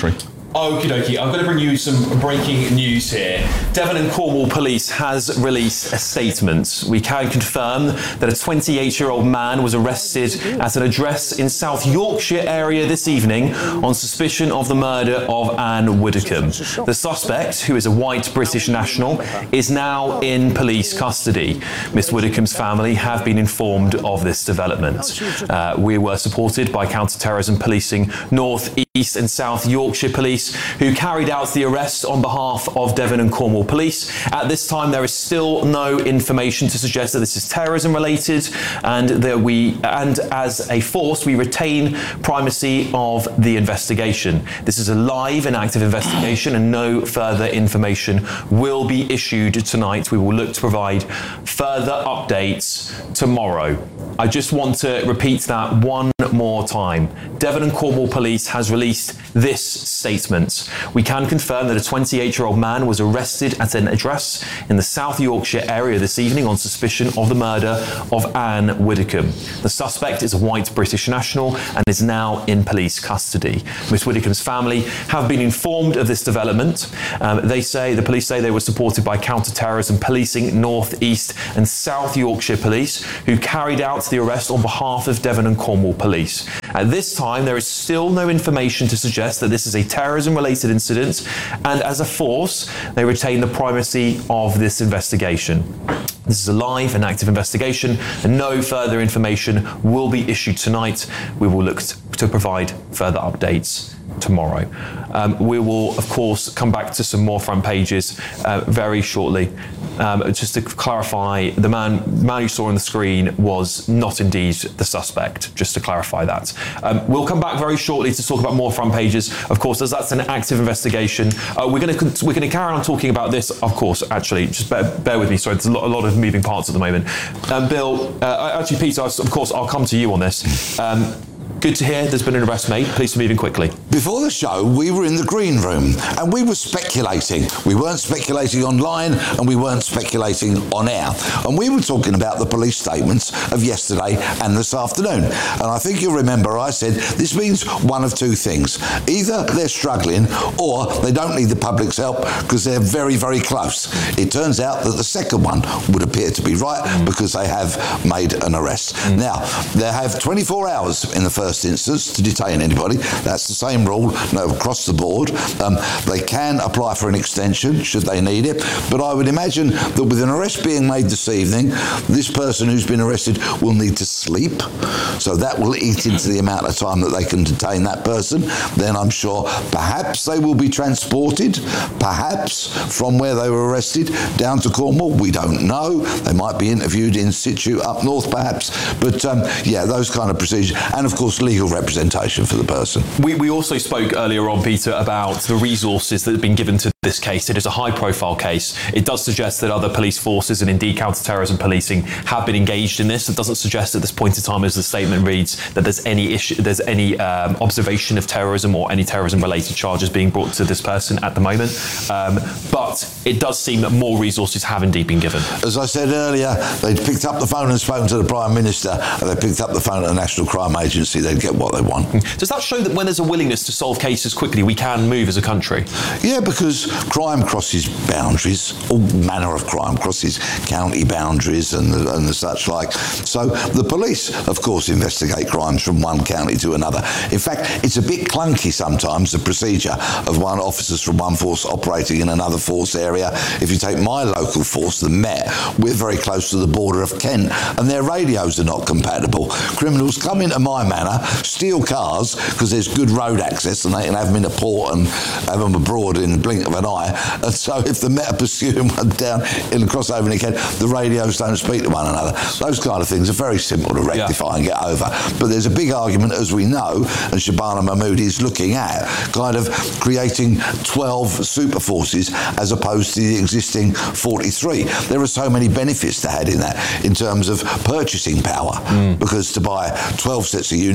Speaker 1: Okie dokie, I'm going to bring you some breaking news here. Devon and Cornwall Police has released a statement. We can confirm that a twenty-eight-year-old man was arrested at an address in South Yorkshire area this evening on suspicion of the murder of Anne Widdecombe. The suspect, who is a white British national, is now in police custody. Miss Widdecombe's family have been informed of this development. Uh, we were supported by counter-terrorism policing North, East and South Yorkshire Police, who carried out the arrest on behalf of Devon and Cornwall Police. At this time, there is still no information to suggest that this is terrorism related, and that we, and as a force, we retain primacy of the investigation. This is a live and active investigation, and no further information will be issued tonight. We will look to provide further updates tomorrow. I just want to repeat that one more time. Devon and Cornwall Police has released this statement. We can confirm that a twenty-eight-year-old man was arrested at an address in the South Yorkshire area this evening on suspicion of the murder of Anne Widdecombe. The suspect is a white British national and is now in police custody. Miss Widdecombe's family have been informed of this development. Um, they say, the police say they were supported by counter-terrorism policing North, East and South Yorkshire Police, who carried out the arrest on behalf of Devon and Cornwall Police. At this time, there is still no information to suggest that this is a terrorism-related incident, and as a force, they retain the primacy of this investigation. This is a live and active investigation, and no further information will be issued tonight. We will look to provide further updates tomorrow. Um, we will, of course, come back to some more front pages uh, very shortly. Um, just to clarify, the man, man you saw on the screen was not indeed the suspect, just to clarify that. Um, we'll come back very shortly to talk about more front pages, of course, as that's an active investigation. Uh, we're going to we're going to carry on talking about this, of course, actually. Just bear, bear with me, sorry, there's a lot, a lot of moving parts at the moment. Um, Bill, uh, actually, Peter, of course, I'll come to you on this. Um, Good to hear there's been an arrest made. Police are moving quickly.
Speaker 2: Before the show, we were in the green room and we were speculating. We weren't speculating online and we weren't speculating on air. And we were talking about the police statements of yesterday and this afternoon. And I think you'll remember I said this means one of two things. Either they're struggling or they don't need the public's help because they're very, very close. It turns out that the second one would appear to be right mm. because they have made an arrest. Mm. Now, they have twenty-four hours in the first instance to detain anybody. That's the same rule no, across the board. Um, they can apply for an extension should they need it, but I would imagine that with an arrest being made this evening, this person who's been arrested will need to sleep, so that will eat into the amount of time that they can detain that person. Then I'm sure perhaps they will be transported, perhaps from where they were arrested down to Cornwall. We don't know. They might be interviewed in situ up north perhaps, but um, yeah, those kind of procedures, and of course legal representation for the person.
Speaker 1: We, we also spoke earlier on, Peter, about the resources that have been given to this case. It is a high-profile case. It does suggest that other police forces and indeed counter-terrorism policing have been engaged in this. It doesn't suggest at this point in time, as the statement reads, that there's any issue, there's any um, observation of terrorism or any terrorism-related charges being brought to this person at the moment. Um, but it does seem that more resources have indeed been given.
Speaker 2: As I said earlier, they picked up the phone and spoken to the Prime Minister, and they picked up the phone at the National Crime Agency. They'd get what they want.
Speaker 1: Does that show that when there's a willingness to solve cases quickly, we can move as a country?
Speaker 2: Yeah, because crime crosses boundaries. All manner of crime crosses county boundaries and the, and the such like. So the police, of course, investigate crimes from one county to another. In fact, it's a bit clunky sometimes, the procedure of one officers from one force operating in another force area. If you take my local force, the Met, we're very close to the border of Kent, and their radios are not compatible. Criminals come into my manor, steal cars because there's good road access and they can have them in a port and have them abroad in the blink of an eye. And so if the Met are pursuing one down in the crossover in Kent, the radios don't speak to one another. Those kind of things are very simple to rectify yeah. and get over. But there's a big argument, as we know, and Shabana Mahmood is looking at, kind of creating twelve super forces as opposed to the existing forty-three. There are so many benefits to have in that in terms of purchasing power, mm. because to buy twelve sets of uniforms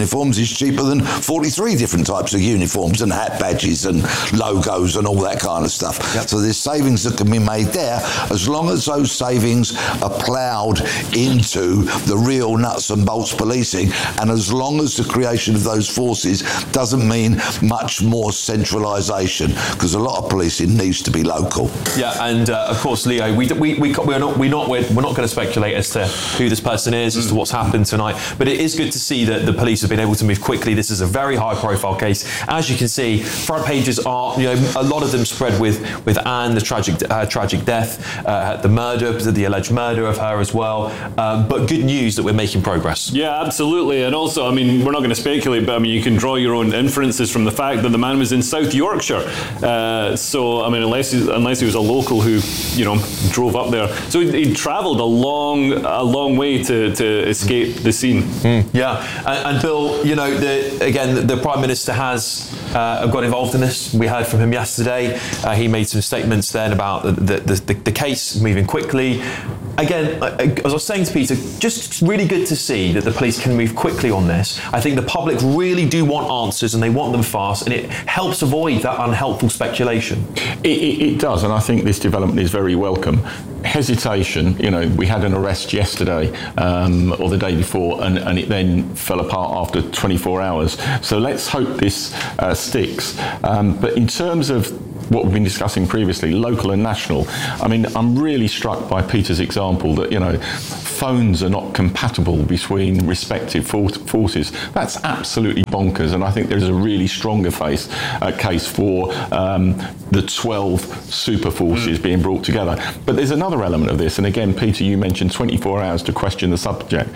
Speaker 2: uniforms is cheaper than forty-three different types of uniforms and hat badges and logos and all that kind of stuff. Yep. So there's savings that can be made there as long as those savings are ploughed into the real nuts and bolts policing, and as long as the creation of those forces doesn't mean much more centralisation, because a lot of policing needs to be local.
Speaker 1: Yeah, and uh, of course, Leo, we, we, we, we're not we're not we're, we're not going to speculate as to who this person is, as to what's happened tonight. But it is good to see that the police have been able to move quickly. This is a very high-profile case, as you can see. Front pages are, you know, a lot of them spread with with Anne, the tragic uh, tragic death, uh, the murder, the alleged murder of her as well. Um, but good news that we're making progress.
Speaker 3: Yeah, absolutely. And also, I mean, we're not going to speculate, but I mean, you can draw your own inferences from the fact that the man was in South Yorkshire. Uh, so, I mean, unless he, unless he was a local who, you know, drove up there. So he, he travelled a long, a long way to, to escape the scene.
Speaker 1: Mm. Yeah, and, and Bill, you know, the, again, the, the Prime Minister has uh, got involved in this. We heard from him yesterday. Uh, he made some statements then about the, the, the, the case moving quickly. Again, as I was saying to Peter, just really good to see that the police can move quickly on this. I think the public really do want answers, and they want them fast, and it helps avoid that unhelpful speculation.
Speaker 4: It, it, it does, and I think this development is very welcome. Hesitation, you know, we had an arrest yesterday um, or the day before, and, and it then fell apart after twenty-four hours. So let's hope this uh, sticks. Um, but in terms of what we've been discussing previously, local and national, I mean, I'm really struck by Peter's example that, you know, phones are not compatible between respective for- forces. That's absolutely bonkers, and I think there's a really stronger face, uh, case for um, the twelve super forces mm. being brought together. But there's another element of this, and again, Peter, you mentioned twenty-four hours to question the subject.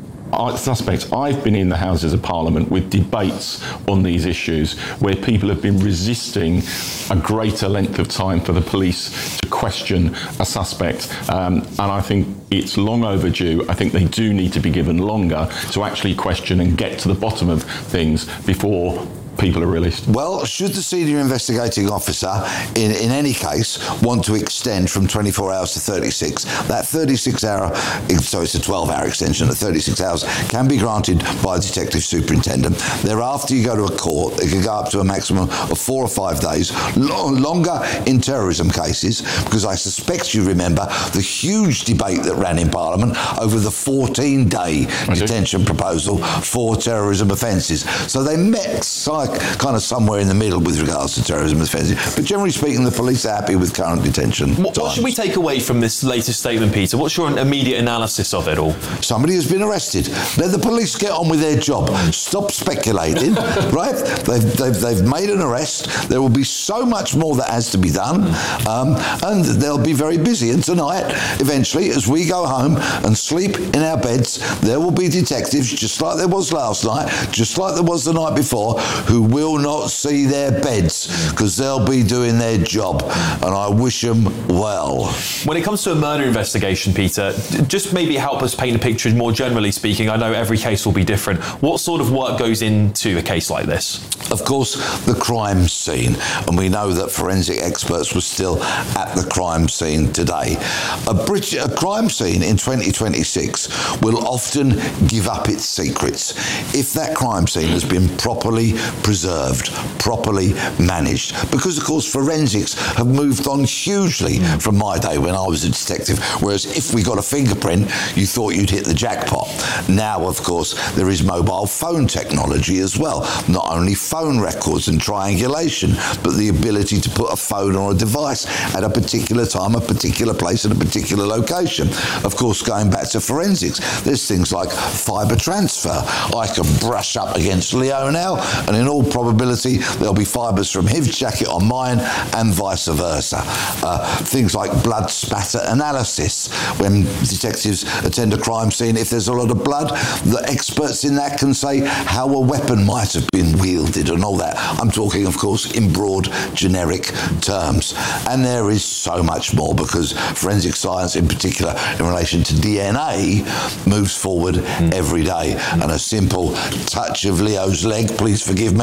Speaker 4: I, suspects I've been in the Houses of Parliament with debates on these issues where people have been resisting a greater length of time for the police to question a suspect, um, and I think it's long overdue. I think they do need to be given longer to actually question and get to the bottom of things before people are released.
Speaker 2: Well, should the senior investigating officer, in, in any case, want to extend from twenty-four hours to thirty-six, that thirty-six hour, so it's a twelve hour extension, at thirty-six hours, can be granted by a detective superintendent. Thereafter, you go to a court, it can go up to a maximum of four or five days, lo- longer in terrorism cases, because I suspect you remember the huge debate that ran in Parliament over the fourteen day detention proposal for terrorism offences. So they met side kind of somewhere in the middle with regards to terrorism offences. But generally speaking, the police are happy with current detention.
Speaker 1: What, what should we take away from this latest statement, Peter? What's your immediate analysis of it all?
Speaker 2: Somebody has been arrested. Let the police get on with their job. Stop speculating, right? They've, they've, they've made an arrest. There will be so much more that has to be done, um, and they'll be very busy. And tonight, eventually, as we go home and sleep in our beds, there will be detectives, just like there was last night, just like there was the night before, who will not see their beds because they'll be doing their job, and I wish them well.
Speaker 1: When it comes to a murder investigation, Peter, just maybe help us paint a picture more generally speaking. I know every case will be different. What sort of work goes into a case like this?
Speaker 2: Of course, the crime scene, and we know that forensic experts were still at the crime scene today. A, Brit- a crime scene in twenty twenty-six will often give up its secrets if that crime scene has been properly preserved, properly managed. Because, of course, forensics have moved on hugely from my day when I was a detective, whereas if we got a fingerprint, you thought you'd hit the jackpot. Now, of course, there is mobile phone technology as well. Not only phone records and triangulation, but the ability to put a phone or a device at a particular time, a particular place, at a particular location. Of course, going back to forensics, there's things like fibre transfer. I can brush up against Leo now, and in all probability, there'll be fibres from his jacket on mine, and vice versa. Uh, things like blood spatter analysis. When detectives attend a crime scene, if there's a lot of blood, the experts in that can say how a weapon might have been wielded and all that. I'm talking, of course, in broad, generic terms. And there is so much more, because forensic science, in particular in relation to D N A, moves forward mm. every day. And a simple touch of Leo's leg, please forgive me,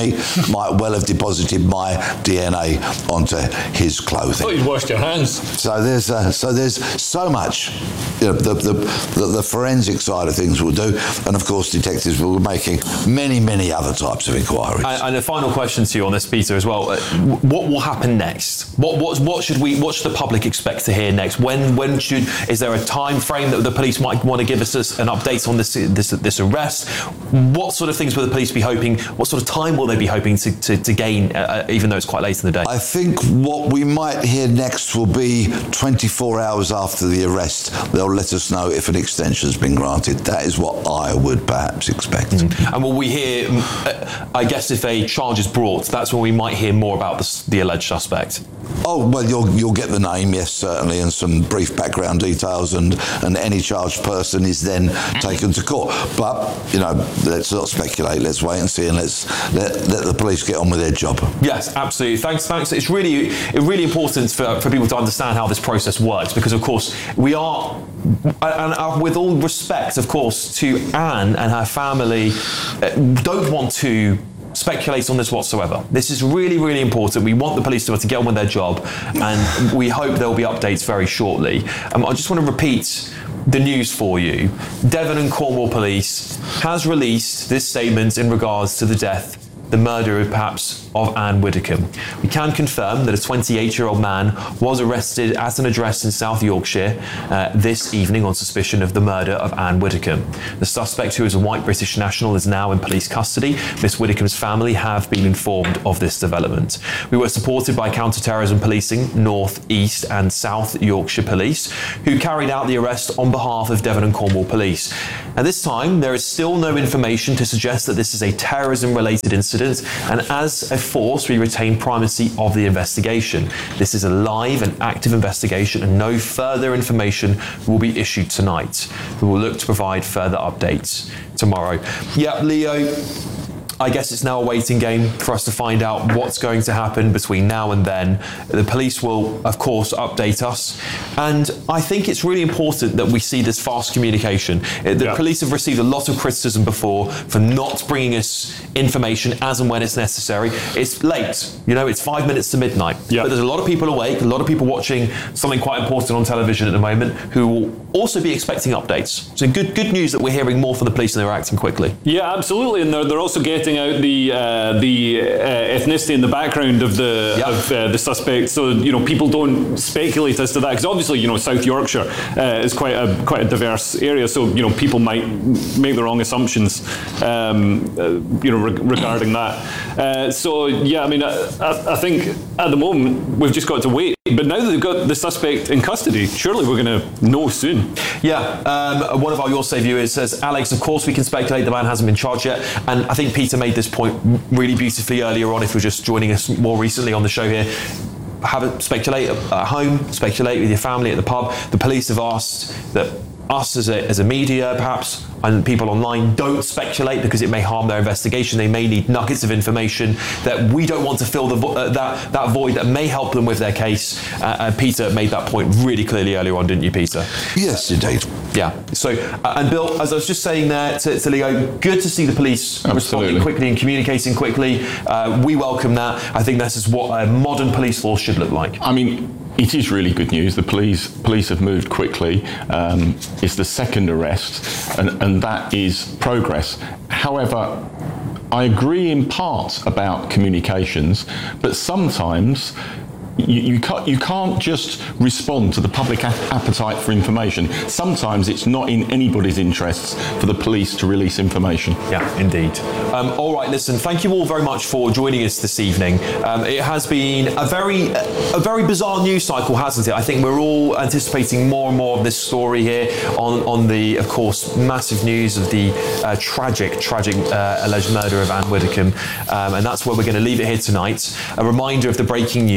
Speaker 2: me might well have deposited my D N A onto his clothing.
Speaker 3: I thought you'd washed your hands.
Speaker 2: So there's uh, so there's so much you know, the, the, the the forensic side of things will do, and of course detectives will be making many many other types of inquiries.
Speaker 1: And, and a final question to you on this, Peter, as well. Uh, what will happen next? What what what should we what should the public expect to hear next? When when should is there a time frame that the police might want to give us an update on this this this arrest? What sort of things will the police be hoping? What sort of time will they be hoping to to, to gain, uh, even though it's quite late in the day?
Speaker 2: I think what we might hear next will be twenty-four hours after the arrest. They'll let us know if an extension has been granted. That is what I would perhaps expect.
Speaker 1: Mm-hmm. And will we hear? Uh, I guess if a charge is brought, that's when we might hear more about the, the alleged suspect.
Speaker 2: Oh well, you'll you'll get the name, yes, certainly, and some brief background details, and and any charged person is then taken to court. But you know, let's not speculate. Let's wait and see, and let's let let the police get on with their job.
Speaker 1: Yes, absolutely. Thanks, thanks. It's really, it's really important for, for people to understand how this process works, because of course we are, and with all respect, of course, to Anne and her family, don't want to speculate on this whatsoever. This is really, really important. We want the police to be able to get on with their job, and we hope there will be updates very shortly. Um, I just want to repeat the news for you. Devon and Cornwall Police has released this statement in regards to the death, the murder perhaps of Anne Widdecombe. We can confirm that a twenty-eight-year-old man was arrested at an address in South Yorkshire uh, this evening on suspicion of the murder of Anne Widdecombe. The suspect, who is a white British national, is now in police custody. Miss Widdecombe's family have been informed of this development. We were supported by counter-terrorism policing, North, East and South Yorkshire Police, who carried out the arrest on behalf of Devon and Cornwall Police. At this time, there is still no information to suggest that this is a terrorism-related incident, and as a force, we retain primacy of the investigation. This is a live and active investigation, and no further information will be issued tonight. We will look to provide further updates tomorrow. Yeah, Leo, I guess it's now a waiting game for us to find out what's going to happen between now and then. The police will, of course, update us. And I think it's really important that we see this fast communication. The yeah. police have received a lot of criticism before for not bringing us information as and when it's necessary. It's late, you know, it's five minutes to midnight. Yeah. But there's a lot of people awake, a lot of people watching something quite important on television at the moment who will also be expecting updates. So good good news that we're hearing more from the police and they're acting quickly.
Speaker 3: Yeah, absolutely. And they're, they're also getting out the uh, the uh, ethnicity and the background of the yep. of uh, the suspect, so you know people don't speculate as to that, because obviously you know South Yorkshire uh, is quite a quite a diverse area, so you know people might make the wrong assumptions, um, uh, you know re- regarding that. Uh, so yeah, I mean I, I think at the moment we've just got to wait. But now that they've got the suspect in custody, surely we're going to know soon.
Speaker 1: Yeah, um, one of our Your Say viewers says, Alex, of course we can speculate the man hasn't been charged yet. And I think Peter made this point really beautifully earlier on, if you're just joining us more recently on the show here. Have it speculate at home, speculate with your family at the pub. The police have asked that us as a, as a media, perhaps, and people online don't speculate because it may harm their investigation. They may need nuggets of information that we don't want to fill the vo- uh, that that void that may help them with their case. Uh, and Peter made that point really clearly earlier on, didn't you, Peter?
Speaker 2: Yes, indeed.
Speaker 1: Yeah. So, uh, and Bill, as I was just saying there to, to Leo, good to see the police Absolutely. responding quickly and communicating quickly. Uh, we welcome that. I think this is what a modern police force should look like.
Speaker 4: I mean, it is really good news. The police police have moved quickly. Um, it's the second arrest, and, and that is progress. However, I agree in part about communications, but sometimes You, you, can't, you can't just respond to the public ap- appetite for information. Sometimes it's not in anybody's interests for the police to release information.
Speaker 1: Yeah, indeed. Um, all right, listen, thank you all very much for joining us this evening. Um, it has been a very a very bizarre news cycle, hasn't it? I think we're all anticipating more and more of this story here on, on the, of course, massive news of the uh, tragic, tragic uh, alleged murder of Anne Widdecombe. Um, and that's where we're going to leave it here tonight. A reminder of the breaking news. The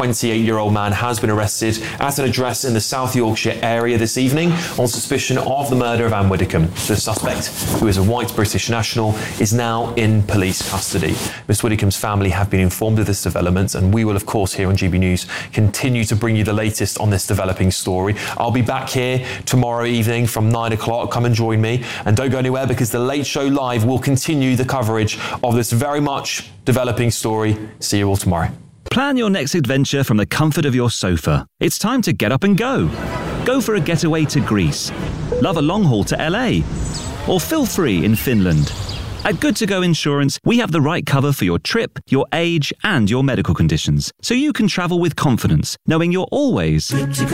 Speaker 1: twenty-eight-year-old man has been arrested at an address in the South Yorkshire area this evening on suspicion of the murder of Anne Widdecombe. The suspect, who is a white British national, is now in police custody. Miss Widdecombe's family have been informed of this development, and we will, of course, here on G B News, continue to bring you the latest on this developing story. I'll be back here tomorrow evening from nine o'clock. Come and join me, and don't go anywhere, because the Late Show Live will continue the coverage of this very much developing story. See you all tomorrow.
Speaker 22: Plan your next adventure from the comfort of your sofa. It's time to get up and go. Go for a getaway to Greece. Love a long haul to L A. Or feel free in Finland. At Good To Go Insurance, we have the right cover for your trip, your age, and your medical conditions, so you can travel with confidence, knowing you're always good to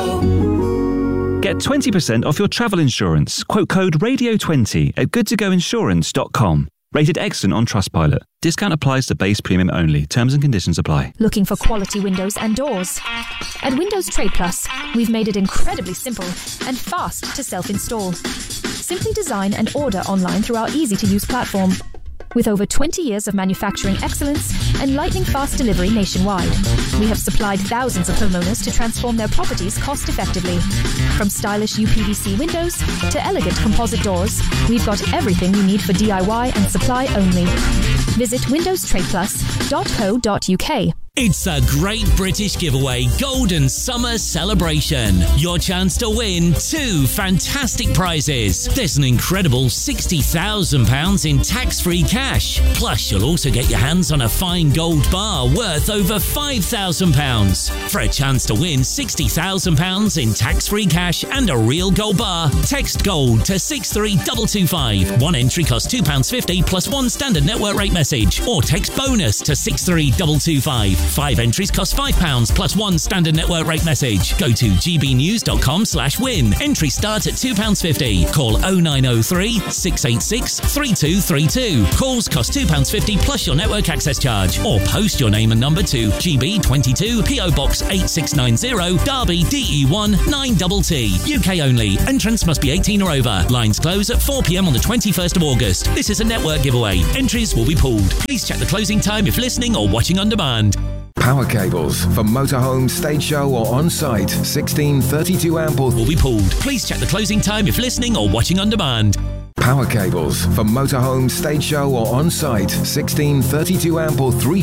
Speaker 22: go. Get twenty percent off your travel insurance. Quote code radio twenty at good to go insurance dot com. Rated excellent on Trustpilot. Discount applies to base premium only. Terms and conditions apply.
Speaker 5: Looking for quality windows and doors? At Windows Trade Plus, we've made it incredibly simple and fast to self-install. Simply design and order online through our easy-to-use platform. With over twenty years of manufacturing excellence and lightning-fast delivery nationwide, we have supplied thousands of homeowners to transform their properties cost-effectively. From stylish U P V C windows to elegant composite doors, we've got everything you need for D I Y and supply only. Visit windows trade plus dot co dot U K.
Speaker 6: It's the Great British Giveaway Golden Summer Celebration. Your chance to win two fantastic prizes. There's an incredible sixty thousand pounds in tax-free cash. Plus, you'll also get your hands on a fine gold bar worth over five thousand pounds. For a chance to win sixty thousand pounds in tax-free cash and a real gold bar, text GOLD to six three two two five. One entry costs two pounds fifty plus one standard network rate message. Or text BONUS to six three two two five. Five entries cost five pounds plus one standard network rate message. Go to gbnews.com slash win. Entry starts at two pounds fifty. Call oh nine oh three, six eight six, three two three two. Calls cost two pounds fifty plus your network access charge. Or post your name and number to G B twenty-two, P O Box eight six nine zero, Derby, D E one nine T T. U K only. Entrants must be eighteen or over. Lines close at four p.m. on the twenty-first of August. This is a network giveaway. Entries will be pulled. Please check the closing time if listening or watching on demand.
Speaker 23: Power cables for motorhome, stage show or on-site. sixteen thirty-two amp
Speaker 6: will be pulled. Please check the closing time if listening or watching on demand.
Speaker 23: Power cables for motorhome, stage show or on-site. sixteen thirty-two amp or three